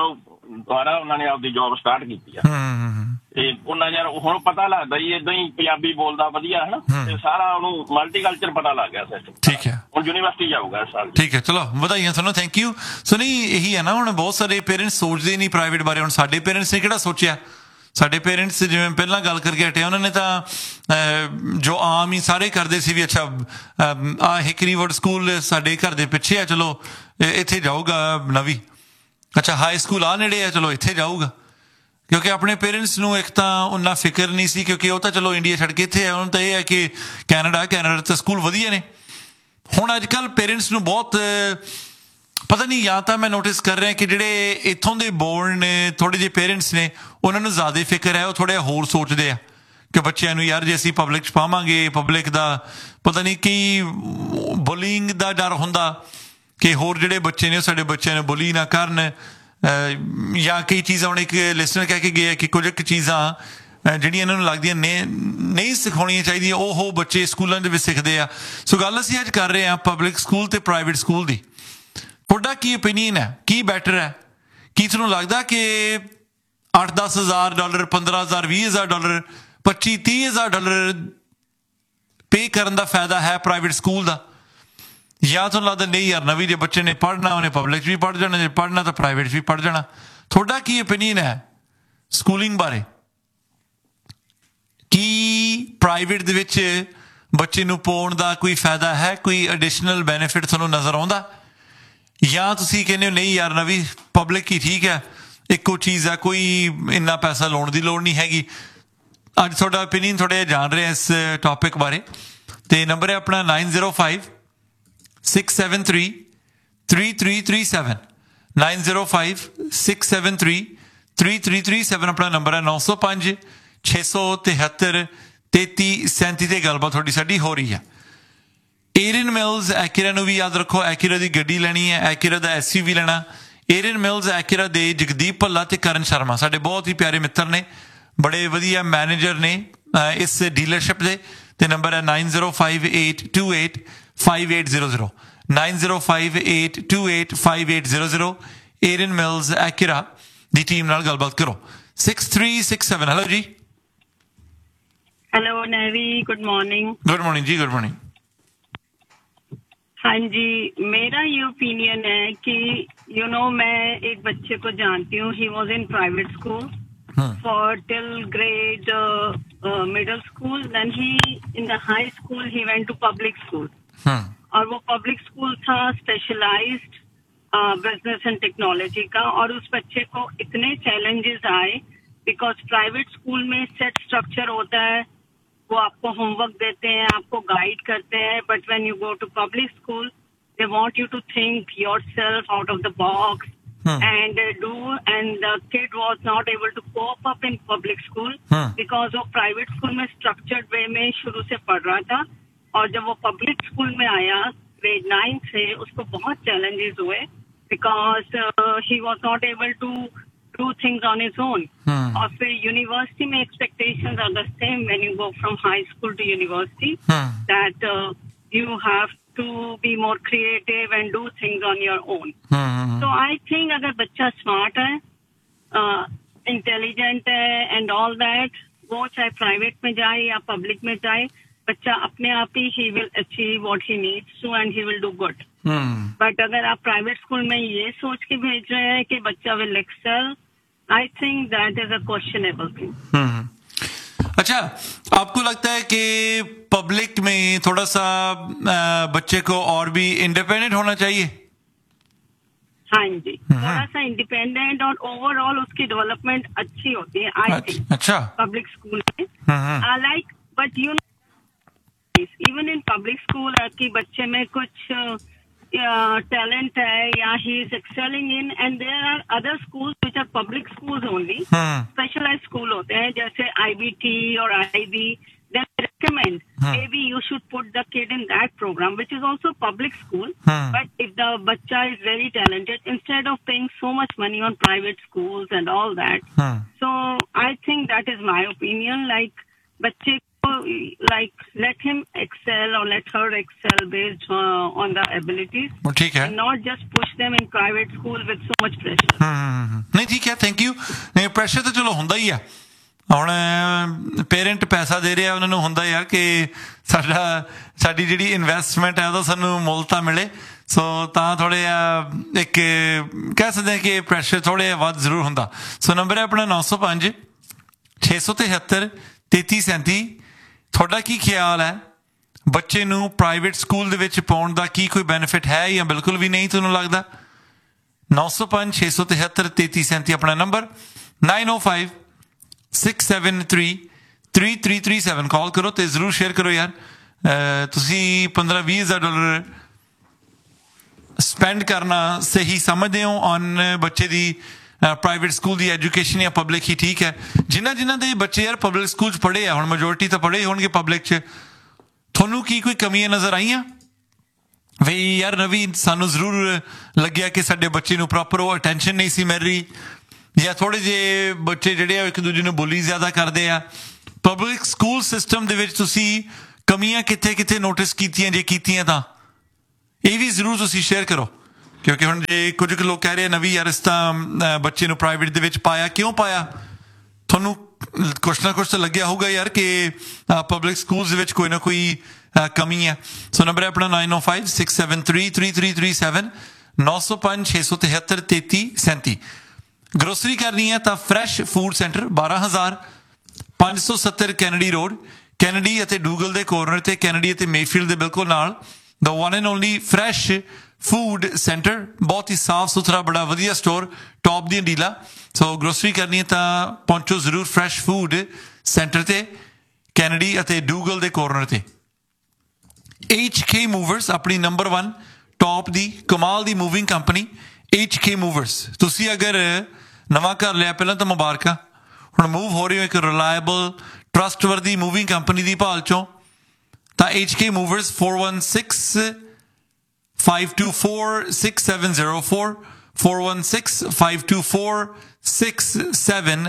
ਦੁਆਰਾ ਉਹਨਾਂ ਨੇ ਆਪਦੀ ਜੌਬ ਸਟਾਰਟ ਕੀਤੀ ਆ ਤੇ ਉਹਨਾਂ ਯਾਰ ਹੁਣ ਪਤਾ ਲੱਗਦਾ ਜੀ ਏਦਾਂ ਹੀ ਪੰਜਾਬੀ ਬੋਲਦਾ ਵਧੀਆ ਹੈ ਨਾ ਤੇ ਸਾਰਾ ਉਹਨੂੰ ਮਲਟੀਕਲਚਰ ਪਤਾ ਲੱਗ ਗਿਆ ਸਿਸਟਮ ਠੀਕ ਹੈ ਹੁਣ ਯੂਨੀਵਰਸਿਟੀ ਜਾਊਗਾ ਇਸ ਸਾਲ ਠੀਕ ਹੈ ਚਲੋ ਵਧਾਈਆਂ ਤੁਹਾਨੂੰ ਥੈਂਕ ਯੂ ਸੋ ਨਹੀਂ ਇਹੀ ਹੈ ਨਾ ਹੁਣ ਬਹੁਤ ਸਾਰੇ ਪੇਰੈਂਟਸ ਸੋਚਦੇ ਨਹੀਂ ਪ੍ਰਾਈਵੇਟ ਬਾਰੇ ਹੁਣ ਸਾਡੇ ਪੇਰੈਂਟਸ ਨੇ ਕਿਹੜਾ ਸੋਚਿਆ ਸਾਡੇ ਪੇਰੈਂਟਸ ਜਿਵੇਂ ਪਹਿਲਾਂ ਗੱਲ ਕਰਕੇ ਹਟੇ ਉਹਨਾਂ ਨੇ ਤਾਂ ਜੋ ਆਮ ਹੀ ਸਾਰੇ ਕਰਦੇ ਸੀ ਵੀ ਅੱਛਾ ਆਹ ਹਿਕਰੀ ਵਰਡ ਸਕੂਲ ਸਾਡੇ ਘਰ ਦੇ ਪਿੱਛੇ ਆ ਚਲੋ ਇੱਥੇ ਜਾਊਗਾ ਨਵੀਂ ਅੱਛਾ ਹਾਈ ਸਕੂਲ ਆ ਨੇੜੇ ਆ ਚਲੋ ਇੱਥੇ ਜਾਊਗਾ ਕਿਉਂਕਿ ਆਪਣੇ ਪੇਰੈਂਟਸ ਨੂੰ ਇੱਕ ਤਾਂ ਉਨਾ ਫਿਕਰ ਨਹੀਂ ਸੀ ਕਿਉਂਕਿ ਉਹ ਤਾਂ ਚਲੋ ਇੰਡੀਆ ਛੱਡ ਕੇ ਇੱਥੇ ਆ ਉਹਨੂੰ ਤਾਂ ਇਹ ਹੈ ਕਿ ਕੈਨੇਡਾ ਤਾਂ ਸਕੂਲ ਵਧੀਆ ਨੇ ਹੁਣ ਅੱਜ ਕੱਲ੍ਹ ਪੇਰੈਂਟਸ ਨੂੰ ਬਹੁਤ ਪਤਾ ਨਹੀਂ ਜਾਂ ਤਾਂ ਮੈਂ ਨੋਟਿਸ ਕਰ ਰਿਹਾ ਕਿ ਜਿਹੜੇ ਇੱਥੋਂ ਦੇ ਬੋਰਨ ਨੇ ਥੋੜ੍ਹੇ ਜਿਹੇ ਪੇਰੈਂਟਸ ਨੇ ਉਹਨਾਂ ਨੂੰ ਜ਼ਿਆਦਾ ਫਿਕਰ ਹੈ ਉਹ ਥੋੜ੍ਹਾ ਹੋਰ ਸੋਚਦੇ ਆ ਕਿ ਬੱਚਿਆਂ ਨੂੰ ਯਾਰ ਜੇ ਅਸੀਂ ਪਬਲਿਕ 'ਚ ਪਾਵਾਂਗੇ ਪਬਲਿਕ ਦਾ ਪਤਾ ਨਹੀਂ ਕੀ ਬੁਲਿੰਗ ਦਾ ਡਰ ਹੁੰਦਾ ਕਿ ਹੋਰ ਜਿਹੜੇ ਬੱਚੇ ਨੇ ਉਹ ਸਾਡੇ ਬੱਚਿਆਂ ਨੂੰ ਬੁਲੀ ਨਾ ਕਰਨ ਜਾਂ ਕਈ ਚੀਜ਼ਾਂ ਹੁਣ ਇੱਕ ਲਿਸਨਰ ਕਹਿ ਕੇ ਗਏ ਕਿ ਕੁਝ ਕੁ ਚੀਜ਼ਾਂ ਜਿਹੜੀਆਂ ਇਹਨਾਂ ਨੂੰ ਲੱਗਦੀਆਂ ਨਹੀਂ ਸਿਖਾਉਣੀਆਂ ਚਾਹੀਦੀਆਂ ਉਹ ਬੱਚੇ ਸਕੂਲਾਂ ਦੇ ਵਿੱਚ ਸਿੱਖਦੇ ਆ ਸੋ ਗੱਲ ਅਸੀਂ ਅੱਜ ਕਰ ਰਹੇ ਹਾਂ ਪਬਲਿਕ ਸਕੂਲ ਤੇ ਪ੍ਰਾਈਵੇਟ ਸਕੂਲ ਦੀ ਤੁਹਾਡਾ ਕੀ ਓਪੀਨੀਅਨ ਹੈ ਕੀ ਬੈਟਰ ਹੈ ਕੀ ਤੁਹਾਨੂੰ ਲੱਗਦਾ ਕਿ $8-10 ਹਜ਼ਾਰ $15,000 $20,000 $25,000 ਪੇ ਕਰਨ ਦਾ ਫਾਇਦਾ ਹੈ ਪ੍ਰਾਈਵੇਟ ਸਕੂਲ ਦਾ ਜਾਂ ਤੁਹਾਨੂੰ ਲੱਗਦਾ ਨਹੀਂ ਯਾਰ ਨਵੀਂ ਜੇ ਬੱਚੇ ਨੇ ਪੜ੍ਹਨਾ ਉਹਨੇ ਪਬਲਿਕ 'ਚ ਵੀ ਪੜ੍ਹ ਜਾਣਾ ਜੇ ਪੜ੍ਹਨਾ ਤਾਂ ਪ੍ਰਾਈਵੇਟ 'ਚ ਵੀ ਪੜ੍ਹ ਜਾਣਾ ਤੁਹਾਡਾ ਕੀ ਓਪੀਨੀਅਨ ਹੈ ਸਕੂਲਿੰਗ ਬਾਰੇ ਕੀ ਪ੍ਰਾਈਵੇਟ ਦੇ ਵਿੱਚ ਬੱਚੇ ਨੂੰ ਪਾਉਣ ਦਾ ਕੋਈ ਫਾਇਦਾ ਹੈ ਕੋਈ ਐਡੀਸ਼ਨਲ ਬੈਨੀਫਿਟ ਤੁਹਾਨੂੰ ਨਜ਼ਰ ਆਉਂਦਾ ਜਾਂ ਤੁਸੀਂ ਕਹਿੰਦੇ ਹੋ ਨਹੀਂ ਯਾਰ ਨਵੀਂ ਪਬਲਿਕ ਹੀ ਠੀਕ ਹੈ ਇੱਕੋ ਚੀਜ਼ ਹੈ ਕੋਈ ਇੰਨਾ ਪੈਸਾ ਲਾਉਣ ਦੀ ਲੋੜ ਨਹੀਂ ਹੈਗੀ ਅੱਜ ਤੁਹਾਡਾ ਓਪੀਨੀਅਨ ਥੋੜ੍ਹਾ ਜਿਹਾ ਜਾਣ ਰਹੇ ਇਸ ਟੌਪਿਕ ਬਾਰੇ ਤੇ ਨੰਬਰ ਹੈ ਆਪਣਾ 905-673-3337 905-673-3337 ਆਪਣਾ ਨੰਬਰ ਹੈ 905-673-3337 ਤੇ ਗੱਲਬਾਤ ਤੁਹਾਡੀ ਸਾਡੀ ਹੋ ਰਹੀ ਹੈ ਏਰਨ ਮਿਲਜ਼ ਐਕਿਰਾ ਨੂੰ ਵੀ ਯਾਦ ਰੱਖੋ ਐਕਿਰਾ ਦੀ ਗੱਡੀ ਲੈਣੀ ਹੈ ਐਕਿਰਾ ਦਾ SUV ਲੈਣਾ ਏਰਨ ਮਿਲਜ਼ ਐਕਿਰਾ ਦੇ ਜਗਦੀਪ ਭੱਲਾ ਤੇ ਕਰਨ ਸ਼ਰਮਾ ਸਾਡੇ ਬਹੁਤ ਹੀ ਪਿਆਰੇ ਮਿੱਤਰ ਨੇ ਬੜੇ ਵਧੀਆ ਮੈਨੇਜਰ ਨੇ ਇਸ ਡੀਲਰਸ਼ਿਪ ਦੇ ਤੇ ਨੰਬਰ ਹੈ 9058285800 9058285800 ਏਰਨ ਮਿਲਜ਼ ਐਕਿਰਾ ਦੀ ਟੀਮ ਨਾਲ ਗੱਲਬਾਤ ਕਰੋ 6367 ਹੈਲੋ ਜੀ हेलो नेवी गुड मॉर्निंग जी गुड मॉर्निंग हाँ जी मेरा ये ओपिनियन है कि मैं एक बच्चे को जानती हूँ he was in private school for till grade middle school then he in the high school he went to public school और वो पब्लिक स्कूल था स्पेशलाइज्ड बिजनेस एंड टेक्नोलॉजी का और उस बच्चे को इतने चैलेंजेस आए बिकॉज प्राइवेट स्कूल में सेट स्ट्रक्चर होता है वो आपको होमवर्क देते हैं आपको गाइड करते हैं but when you go to public school they want you to think yourself out of the box and do and the kid was not able to cope up in public school because वो private school में structured way में शुरू से पढ़ रहा था और जब वो पब्लिक स्कूल में आया grade 9 से उसको बहुत challenges हुए because he was not able to do things on his own और फिर यूनिवर्सिटी में expectations are the same when you go from high school to university that you have to be more creative and do things on your own so I think अगर बच्चा smart है intelligent है and all that वो चाहे private में जाए या public में जाए बच्चा अपने आप ही he will achieve what he needs to and he will do good but अगर आप प्राइवेट स्कूल में ये सोच के भेज रहे हैं कि बच्चा will excel I think that is a questionable thing. अच्छा आपको लगता है कि पब्लिक में थोड़ा सा बच्चे को और भी इंडिपेंडेंट होना चाहिए हाँ जी थोड़ा सा इंडिपेंडेंट और ओवरऑल उसकी डेवलपमेंट अच्छी होती है आई थिंक अच्छा पब्लिक स्कूल में like but even in public school आपकी बच्चे में कुछ talent है या he is excelling in and there are other schools which are public schools only specialized school होते हैं जैसे IBT or IB then recommend maybe you should put the kid in that program which is also public school but if the bacha is very talented instead of paying so much money on private schools and all that so I think that is my opinion like बच्चे like let him excel or let her excel based on the abilities. ठीक है. And not just push them in private school with so much pressure. नहीं ठीक है, thank you. नहीं pressure ਤਾਂ ਚਲੋ ਹੁੰਦਾ ਹੀ ਆ. ਹੁਣ ਪੇਰੈਂਟ ਪੈਸਾ ਦੇ ਰਿਹਾ, ਉਹਨਾਂ ਨੂੰ ਹੁੰਦਾ ਯਾਰ ਕਿ ਸਾਡੀ ਜਿਹੜੀ ਇਨਵੈਸਟਮੈਂਟ ਹੈ ਉਹਦਾ ਸਾਨੂੰ ਮੁੱਲ ਤਾਂ ਮਿਲੇ. ਸੋ ਤਾਂ ਥੋੜ੍ਹੇ ਜਿਹਾ ਇੱਕ ਕਹਿ ਸਕਦੇ ਹਾਂ ਕਿ ਪ੍ਰੈਸ਼ਰ ਥੋੜ੍ਹੇ ਜਿਹਾ ਵੱਧ ਜ਼ਰੂਰ ਹੁੰਦਾ. ਸੋ ਨੰਬਰ ਹੈ ਆਪਣਾ 905 673 3337. ਤੁਹਾਡਾ ਕੀ ਖਿਆਲ ਹੈ, ਬੱਚੇ ਨੂੰ ਪ੍ਰਾਈਵੇਟ ਸਕੂਲ ਦੇ ਵਿੱਚ ਪਾਉਣ ਦਾ ਕੀ ਕੋਈ ਬੈਨੀਫਿਟ ਹੈ ਜਾਂ ਬਿਲਕੁਲ ਵੀ ਨਹੀਂ ਤੁਹਾਨੂੰ ਲੱਗਦਾ? 905 673 3337 ਆਪਣਾ ਨੰਬਰ. 905 673 3337 ਕਾਲ ਕਰੋ ਤੇ ਜ਼ਰੂਰ ਸ਼ੇਅਰ ਕਰੋ ਯਾਰ. ਤੁਸੀਂ $15,000 ਸਪੈਂਡ ਕਰਨਾ ਸਹੀ ਸਮਝਦੇ ਹੋ ਔਨ ਬੱਚੇ ਦੀ ਪ੍ਰਾਈਵੇਟ ਸਕੂਲ ਦੀ ਐਜੂਕੇਸ਼ਨ ਜਾਂ ਪਬਲਿਕ ਹੀ ਠੀਕ ਹੈ? ਜਿਨ੍ਹਾਂ ਦੇ ਬੱਚੇ ਯਾਰ ਪਬਲਿਕ ਸਕੂਲ 'ਚ ਪੜ੍ਹੇ ਆ, ਹੁਣ ਮੈਜੋਰਿਟੀ ਤਾਂ ਪੜ੍ਹੇ ਹੋਣਗੇ ਪਬਲਿਕ 'ਚ, ਤੁਹਾਨੂੰ ਕੀ ਕੋਈ ਕਮੀਆਂ ਨਜ਼ਰ ਆਈਆਂ ਵੀ ਯਾਰ ਨਵੀਂ ਸਾਨੂੰ ਜ਼ਰੂਰ ਲੱਗਿਆ ਕਿ ਸਾਡੇ ਬੱਚੇ ਨੂੰ ਪ੍ਰੋਪਰ ਉਹ ਅਟੈਂਸ਼ਨ ਨਹੀਂ ਸੀ ਮਿਲ ਰਹੀ, ਜਾਂ ਥੋੜ੍ਹੇ ਜਿਹੇ ਬੱਚੇ ਜਿਹੜੇ ਆ ਇੱਕ ਦੂਜੇ ਨੂੰ ਬੁਲੀ ਜ਼ਿਆਦਾ ਕਰਦੇ ਆ? ਪਬਲਿਕ ਸਕੂਲ ਸਿਸਟਮ ਦੇ ਵਿੱਚ ਤੁਸੀਂ ਕਮੀਆਂ ਕਿੱਥੇ ਕਿੱਥੇ ਨੋਟਿਸ ਕੀਤੀਆਂ, ਜੇ ਕੀਤੀਆਂ ਤਾਂ ਇਹ ਵੀ ਜ਼ਰੂਰ ਤੁਸੀਂ ਸ਼ੇਅਰ ਕਰੋ. ਕਿਉਂਕਿ ਹੁਣ ਜੇ ਕੁਝ ਕੁ ਲੋਕ ਕਹਿ ਰਹੇ ਨਵੀਂ ਯਾਰ ਇਸ ਤਾਂ ਬੱਚੇ ਨੂੰ ਪ੍ਰਾਈਵੇਟ ਦੇ ਵਿੱਚ ਪਾਇਆ, ਕਿਉਂ ਪਾਇਆ? ਤੁਹਾਨੂੰ ਕੁਛ ਨਾ ਕੁਛ ਤਾਂ ਲੱਗਿਆ ਹੋਊਗਾ ਯਾਰ ਕਿ ਪਬਲਿਕ ਸਕੂਲਸ ਦੇ ਵਿੱਚ ਕੋਈ ਨਾ ਕੋਈ ਕਮੀ ਹੈ. ਸੋ ਨੰਬਰ ਹੈ ਆਪਣਾ 905 673 3337 905 673 3337. ਗਰੋਸਰੀ ਕਰਨੀ ਹੈ ਤਾਂ fresh food centre 12570 Kennedy road, Kennedy ਅਤੇ ਡੂਗਲ ਦੇ ਕੋਰਨਰ ਤੇ, ਕੈਨੇਡੀ ਅਤੇ ਮੇਫੀਲਡ ਦੇ ਬਿਲਕੁਲ ਨਾਲ, the one and only fresh food centre. ਬਹੁਤ ਹੀ ਸਾਫ ਸੁਥਰਾ ਬੜਾ ਵਧੀਆ ਸਟੋਰ, ਟੌਪ ਦੀਆਂ ਡੀਲਾਂ. ਸੋ ਗਰੋਸਰੀ ਕਰਨੀ ਹੈ ਤਾਂ ਪਹੁੰਚੋ ਜ਼ਰੂਰ ਫਰੈਸ਼ ਫੂਡ ਸੈਂਟਰ ਤੇ, ਕੈਨੇਡੀ ਅਤੇ ਡੂਗਲ ਦੇ ਕੋਰਨਰ ਤੇ. HK ਮੂਵਰਸ ਆਪਣੀ ਨੰਬਰ 1 ਟੌਪ ਦੀ ਕਮਾਲ ਦੀ ਮੂਵਿੰਗ ਕੰਪਨੀ HK ਮੂਵਰਸ. ਤੁਸੀਂ ਅਗਰ ਨਵਾਂ ਘਰ ਲਿਆ ਪਹਿਲਾਂ ਤਾਂ ਮੁਬਾਰਕਾਂ, ਹੁਣ ਮੂਵ ਹੋ ਰਹੇ ਹੋ ਇੱਕ ਰਿਲਾਇਬਲ ਟਰਸਟਵਰਦੀ ਮੂਵਿੰਗ ਕੰਪਨੀ ਦੀ ਭਾਲ ਚੋਂ, ਤਾਂ HK ਮੂਵਰਸ 416 524 6704 416 524 6704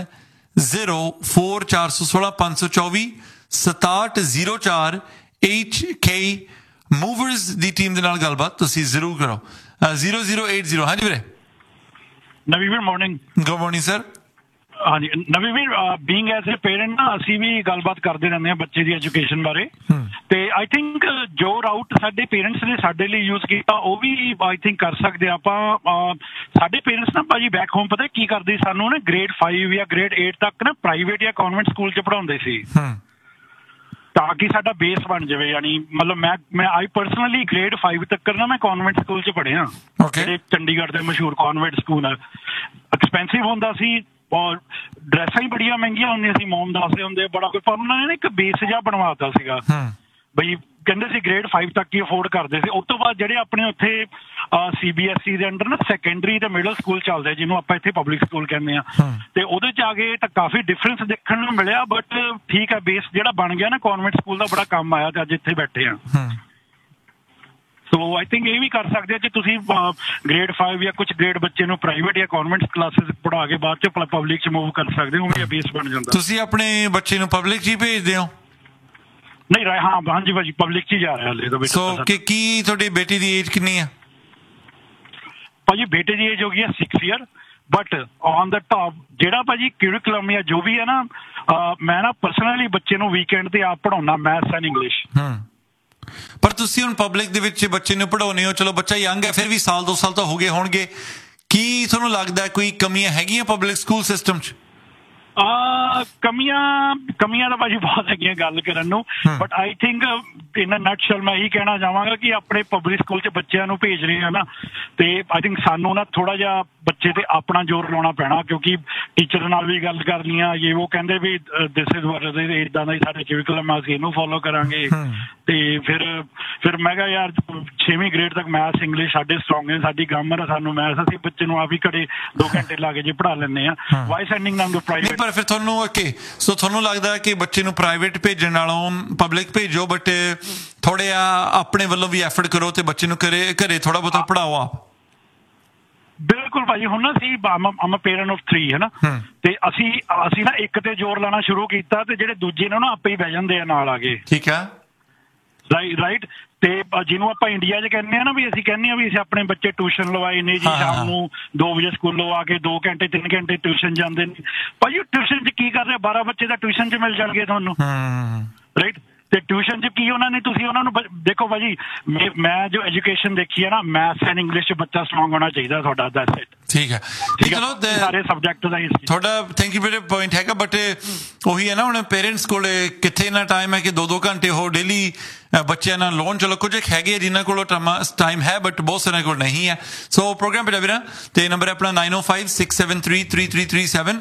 416 524 6704 HK ਮੂਵਰਸ ਦੀ ਟੀਮ ਦੇ ਨਾਲ ਗੱਲਬਾਤ ਤੁਸੀਂ ਜ਼ਰੂਰ ਕਰੋ. 0080. ਹਾਂਜੀ ਵੀਰੇ. ਨਵੀ ਵੀਰ ਮਾਰਨਿੰਗ. Good morning sir. ਹਾਂਜੀ ਨਵੀ ਵੀਰ, ਬੀਇੰਗ ਐਜ਼ ਅ ਪੇਰੈਂਟ ਨਾ ਅਸੀਂ ਵੀ ਗੱਲਬਾਤ ਕਰਦੇ ਰਹਿੰਦੇ ਹਾਂ ਬੱਚੇ ਦੀ ਐਜੂਕੇਸ਼ਨ ਬਾਰੇ, ਤੇ ਆਈ ਥਿੰਕ ਜੋ ਰਾਊਟ ਸਾਡੇ ਪੇਰੈਂਟਸ ਨੇ ਸਾਡੇ ਲਈ ਯੂਜ਼ ਕੀਤਾ ਉਹ ਵੀ ਆਈ ਥਿੰਕ ਕਰ ਸਕਦੇ ਆਪਾਂ. ਸਾਡੇ ਪੇਰੈਂਟਸ ਨਾ ਭਾਜੀ ਬੈਕ ਹੋਮ ਪਤਾ ਕੀ ਕਰਦੇ, ਸਾਨੂੰ ਨਾ ਗ੍ਰੇਡ 5 ਜਾਂ ਗ੍ਰੇਡ 8 ਤੱਕ ਨਾ ਪ੍ਰਾਈਵੇਟ ਜਾਂ ਕਨਵੈਂਟ ਸਕੂਲ 'ਚ ਪੜ੍ਹਾਉਂਦੇ ਸੀ ਤਾਂ ਕਿ ਸਾਡਾ ਬੇਸ ਬਣ ਜਾਵੇ. ਯਾਨੀ ਮਤਲਬ ਮੈਂ ਆਈ ਪਰਸਨਲੀ ਗ੍ਰੇਡ 5 ਤੱਕ ਨਾ ਮੈਂ ਕਨਵੈਂਟ ਸਕੂਲ 'ਚ ਪੜ੍ਹਿਆ, ਜਿਹੜੇ ਚੰਡੀਗੜ੍ਹ ਦੇ ਮਸ਼ਹੂਰ ਕਨਵੈਂਟ ਸਕੂਲ ਆ. ਐਕਸਪੈਂਸਿਵ ਹੁੰਦਾ ਸੀ ਔਰ ਡਰੈਸਾਂ ਹੀ ਬੜੀਆਂ ਮਹਿੰਗੀਆਂ ਹੁੰਦੀਆਂ ਸੀ, ਮੋਮ ਦੱਸਦੇ ਹੁੰਦੇ ਬੜਾ ਕੋਈ, ਪਰ ਉਹਨਾਂ ਨੇ ਇੱਕ ਬੇਸ ਜਿਹਾ ਬਣਵਾਤਾ ਸੀਗਾ ਬਈ ਕਹਿੰਦੇ ਸੀ ਗ੍ਰੇਡ 5 ਤੱਕ ਹੀ ਅਫੋਰਡ ਕਰਦੇ ਸੀ. ਉਸ ਤੋਂ ਬਾਅਦ ਜਿਹੜੇ ਆਪਣੇ ਉੱਥੇ CBSE ਦੇ ਅੰਡਰ ਨਾ ਸੈਕੰਡਰੀ ਤੇ ਮਿਡਲ ਸਕੂਲ ਚੱਲਦੇ ਜਿਹਨੂੰ ਆਪਾਂ ਇੱਥੇ ਪਬਲਿਕ ਸਕੂਲ ਕਹਿੰਦੇ ਆ, ਤੇ ਉਹਦੇ 'ਚ ਆ ਗਏ ਤਾਂ ਕਾਫੀ ਡਿਫਰੈਂਸ ਦੇਖਣ ਨੂੰ ਮਿਲਿਆ. ਬਟ ਠੀਕ ਹੈ, ਬੇਸ ਜਿਹੜਾ ਬਣ ਗਿਆ ਨਾ ਕਨਵੈਂਟ ਸਕੂਲ ਦਾ ਬੜਾ ਕੰਮ ਆਇਆ ਤੇ ਅੱਜ ਇੱਥੇ ਬੈਠੇ ਆ. ਸੋ ਆਈ ਥਿੰਕ ਇਹ ਵੀ ਕਰ ਸਕਦੇ ਆ ਕਿ ਤੁਸੀਂ ਗ੍ਰੇਡ 5 ਜਾਂ ਕੁਝ ਗ੍ਰੇਡ ਬੱਚੇ ਨੂੰ ਪ੍ਰਾਈਵੇਟ ਜਾਂ ਕਨਵੈਂਟ ਕਲਾਸਿਸ ਪੜ੍ਹਾ ਕੇ ਬਾਅਦ 'ਚ ਪਬਲਿਕ 'ਚ ਮੂਵ ਕਰ ਸਕਦੇ ਹੋ, ਉਹ ਬੇਸ ਬਣ ਜਾਂਦਾ. ਤੁਸੀਂ ਆਪਣੇ ਬੱਚੇ ਨੂੰ ਪਬਲਿਕ 'ਚ ਹੀ ਭੇਜਦੇ ਹੋ? ਨਹੀਂ ਹਾਂ ਹਾਂਜੀ ਭਾਜੀ ਪਬਲਿਕ 'ਚ ਹੀ ਜਾ ਰਿਹਾ ਹਲੇ ਤਾਂ. ਸੋ ਕੀ ਤੁਹਾਡੀ ਬੇਟੀ ਦੀ ਏਜ ਕਿੰਨੀ ਆ? ਭਾਜੀ ਬੇਟੇ ਦੀ ਏਜ ਹੋ ਗਈ ਹੈ 6 year, but on the top ਜਿਹੜਾ ਭਾਜੀ ਕਰਿਕੂਲਮ ਜਾਂ ਜੋ ਵੀ ਹੈ ਨਾ, ਮੈਂ ਨਾ ਪਰਸਨਲੀ ਬੱਚੇ ਨੂੰ ਵੀਕਐਂਡ ਤੇ ਆਪ ਪੜ੍ਹਾਉਣਾ ਮੈਥਸ ਐਂਡ ਇੰਗਲਿਸ਼. ਪਰ ਤੁਸੀਂ ਹੁਣ ਪਬਲਿਕ ਦੇ ਵਿੱਚ ਬੱਚੇ ਨੂੰ ਪੜ੍ਹਾਉਂਦੇ ਹੋ, ਚਲੋ ਬੱਚਾ ਯੰਗ ਹੈ ਫਿਰ ਵੀ, 1-2 ਸਾਲ ਤਾਂ ਹੋ ਗਏ ਹੋਣਗੇ, ਕੀ ਤੁਹਾਨੂੰ ਲੱਗਦਾ ਕੋਈ ਕਮੀਆਂ ਹੈਗੀਆਂ ਪਬਲਿਕ ਸਕੂਲ ਸਿਸਟਮ 'ਚ? ਕਮੀਆਂ ਤਾਂ ਭਾਜੀ ਬਹੁਤ ਹੈਗੀਆਂ ਗੱਲ ਕਰਨ ਨੂੰ, ਬਟ ਆਈ ਥਿੰਕ ਇਨ ਅ ਨਟਸ਼ੈਲ ਮੈਂ ਇਹੀ ਕਹਿਣਾ ਚਾਹਾਂਗਾ ਕਿ ਆਪਣੇ ਪਬਲਿਕ ਸਕੂਲ 'ਚ ਬੱਚਿਆਂ ਨੂੰ ਭੇਜ ਰਹੇ ਆ ਨਾ, ਤੇ ਆਈ ਥਿੰਕ ਸਾਨੂੰ ਨਾ ਥੋੜਾ ਜਿਹਾ ਬੱਚੇ ਤੇ ਆਪਣਾ ਜ਼ੋਰ ਲਾਉਣਾ ਪੈਣਾ, ਕਿਉਂਕਿ ਟੀਚਰ ਨਾਲ ਵੀ ਗੱਲ ਕਰਨੀ ਆ, ਇਹ ਉਹ ਕਹਿੰਦੇ ਵੀ ਦਿਸ ਇਜ਼ ਵਾਟ ਇੱਦਾਂ ਦਾ ਹੀ ਸਾਡੇ ਕਰਿਕੂਲਮ, ਅਸੀਂ ਇਹਨੂੰ ਫੋਲੋ ਕਰਾਂਗੇ. ਤੇ ਫਿਰ ਮੈਂ ਕਿਹਾ ਯਾਰ 6ਵੀਂ ਗ੍ਰੇਡ ਤੱਕ ਮੈਥਸ ਇੰਗਲਿਸ਼ ਸਾਡੇ ਸਟਰੋਂਗ ਹੈ, ਸਾਡੀ ਗ੍ਰਾਮਰ ਆ, ਸਾਨੂੰ ਮੈਥਸ ਅਸੀਂ ਬੱਚੇ ਨੂੰ ਆਪ ਹੀ ਘੜੇ 2 ਘੰਟੇ ਲਾ ਕੇ ਜੇ ਪੜ੍ਹਾ ਲੈਂਦੇ ਆ. ਵਾਈ ਸੈਂਡਿੰਗ ਨਾਮ ਪ੍ਰਾਈਵੇਟ? ਪਰ ਫਿਰ ਤੁਹਾਨੂੰ ਸੋ ਤੁਹਾਨੂੰ ਲੱਗਦਾ ਕਿ ਬੱਚੇ ਨੂੰ ਪ੍ਰਾਈਵੇਟ ਭੇਜਣ ਨਾਲੋਂ ਪਬਲਿਕ ਭੇਜੋ, ਬਟ ਥੋੜੇ ਆਪਣੇ ਵੱਲੋਂ ਵੀ ਐਫਰਟ ਕਰੋ ਤੇ ਬੱਚੇ ਨੂੰ ਘਰੇ ਥੋੜਾ ਬਹੁਤਾ ਪੜ੍ਹਾਓ ਆਪ. ਬਿਲਕੁਲ ਭਾਈ ਭਾਜੀ ਹੁਣ ਨਾ ਅਸੀਂ ਆਮ ਪੇਰੈਂਟ ਆਫ 3 ਹੈ ਨਾ, ਤੇ ਅਸੀਂ ਨਾ ਇੱਕ ਤੇ ਜ਼ੋਰ ਲਾਣਾ ਸ਼ੁਰੂ ਕੀਤਾ ਤੇ ਜਿਹੜੇ ਦੂਜੇ ਨੇ ਨਾ ਆਪੇ ਹੀ ਬਹਿ ਜਾਂਦੇ ਆ ਨਾਲ ਆ ਕੇ। ਠੀਕ ਆ, ਰਾਈਟ। ਤੇ ਜਿਹਨੂੰ ਆਪਾਂ ਇੰਡੀਆ 'ਚ ਕਹਿੰਦੇ ਆ ਨਾ ਵੀ ਅਸੀਂ ਕਹਿੰਦੇ ਆ ਵੀ ਅਸੀਂ ਆਪਣੇ ਬੱਚੇ ਟਿਊਸ਼ਨ ਲਵਾਏ ਨੇ ਜੀ, ਸ਼ਾਮ ਨੂੰ 2 ਵਜੇ ਸਕੂਲੋਂ ਆ ਕੇ 2 ਘੰਟੇ 3 ਘੰਟੇ ਟਿਊਸ਼ਨ ਜਾਂਦੇ ਨੇ। ਭਾਜੀ ਟਿਊਸ਼ਨ 'ਚ ਕੀ ਕਰ ਰਹੇ, 12 ਬੱਚੇ ਤਾਂ ਟਿਊਸ਼ਨ 'ਚ ਮਿਲ ਜਾਣਗੇ ਤੁਹਾਨੂੰ, ਰਾਈਟ। ਤੇ ਟਿਊਸ਼ਨ 'ਚ ਕੀ ਉਹਨਾਂ ਨੇ, ਤੁਸੀਂ ਉਹਨਾਂ ਨੂੰ ਦੇਖੋ ਭਾਜੀ, ਮੈਂ ਜੋ ਐਜੂਕੇਸ਼ਨ ਦੇਖੀ ਹੈ ਨਾ, ਮੈਥ ਐਂਡ ਇੰਗਲਿਸ਼ 'ਚ ਬੱਚਾ ਸਟਰੋਂਗ ਹੋਣਾ ਚਾਹੀਦਾ ਤੁਹਾਡਾ, ਦੈਟਸ ਇਟ। ਠੀਕ ਹੈ, ਚਲੋ ਸਾਰੇ ਸਬਜੈਕਟ ਦਾ ਤੁਹਾਡਾ ਥੈਂਕ ਯੂ ਮੇਰੇ ਪੁਆਇੰਟ ਹੈਗਾ, ਬਟ ਉਹੀ ਹੈ ਨਾ ਹੁਣ ਪੇਰੈਂਟਸ ਕੋਲ ਕਿੱਥੇ ਇੰਨਾ ਟਾਈਮ ਹੈ ਕਿ 2-2 ਘੰਟੇ ਉਹ ਡੇਲੀ ਬੱਚਿਆਂ ਨਾਲ ਲਾਉਣ। ਚਲੋ ਕੁਝ ਹੈਗੇ ਜਿਨ੍ਹਾਂ ਕੋਲ ਟਾਈਮ ਹੈ, ਬਟ ਬਹੁਤ ਸਾਰਿਆਂ ਕੋਲ ਨਹੀਂ ਹੈ। ਸੋ ਪ੍ਰੋਗਰਾਮ ਪੇੜਾ ਵੀਰਾ ਤੇ ਨੰਬਰ ਆਪਣਾ 9056733337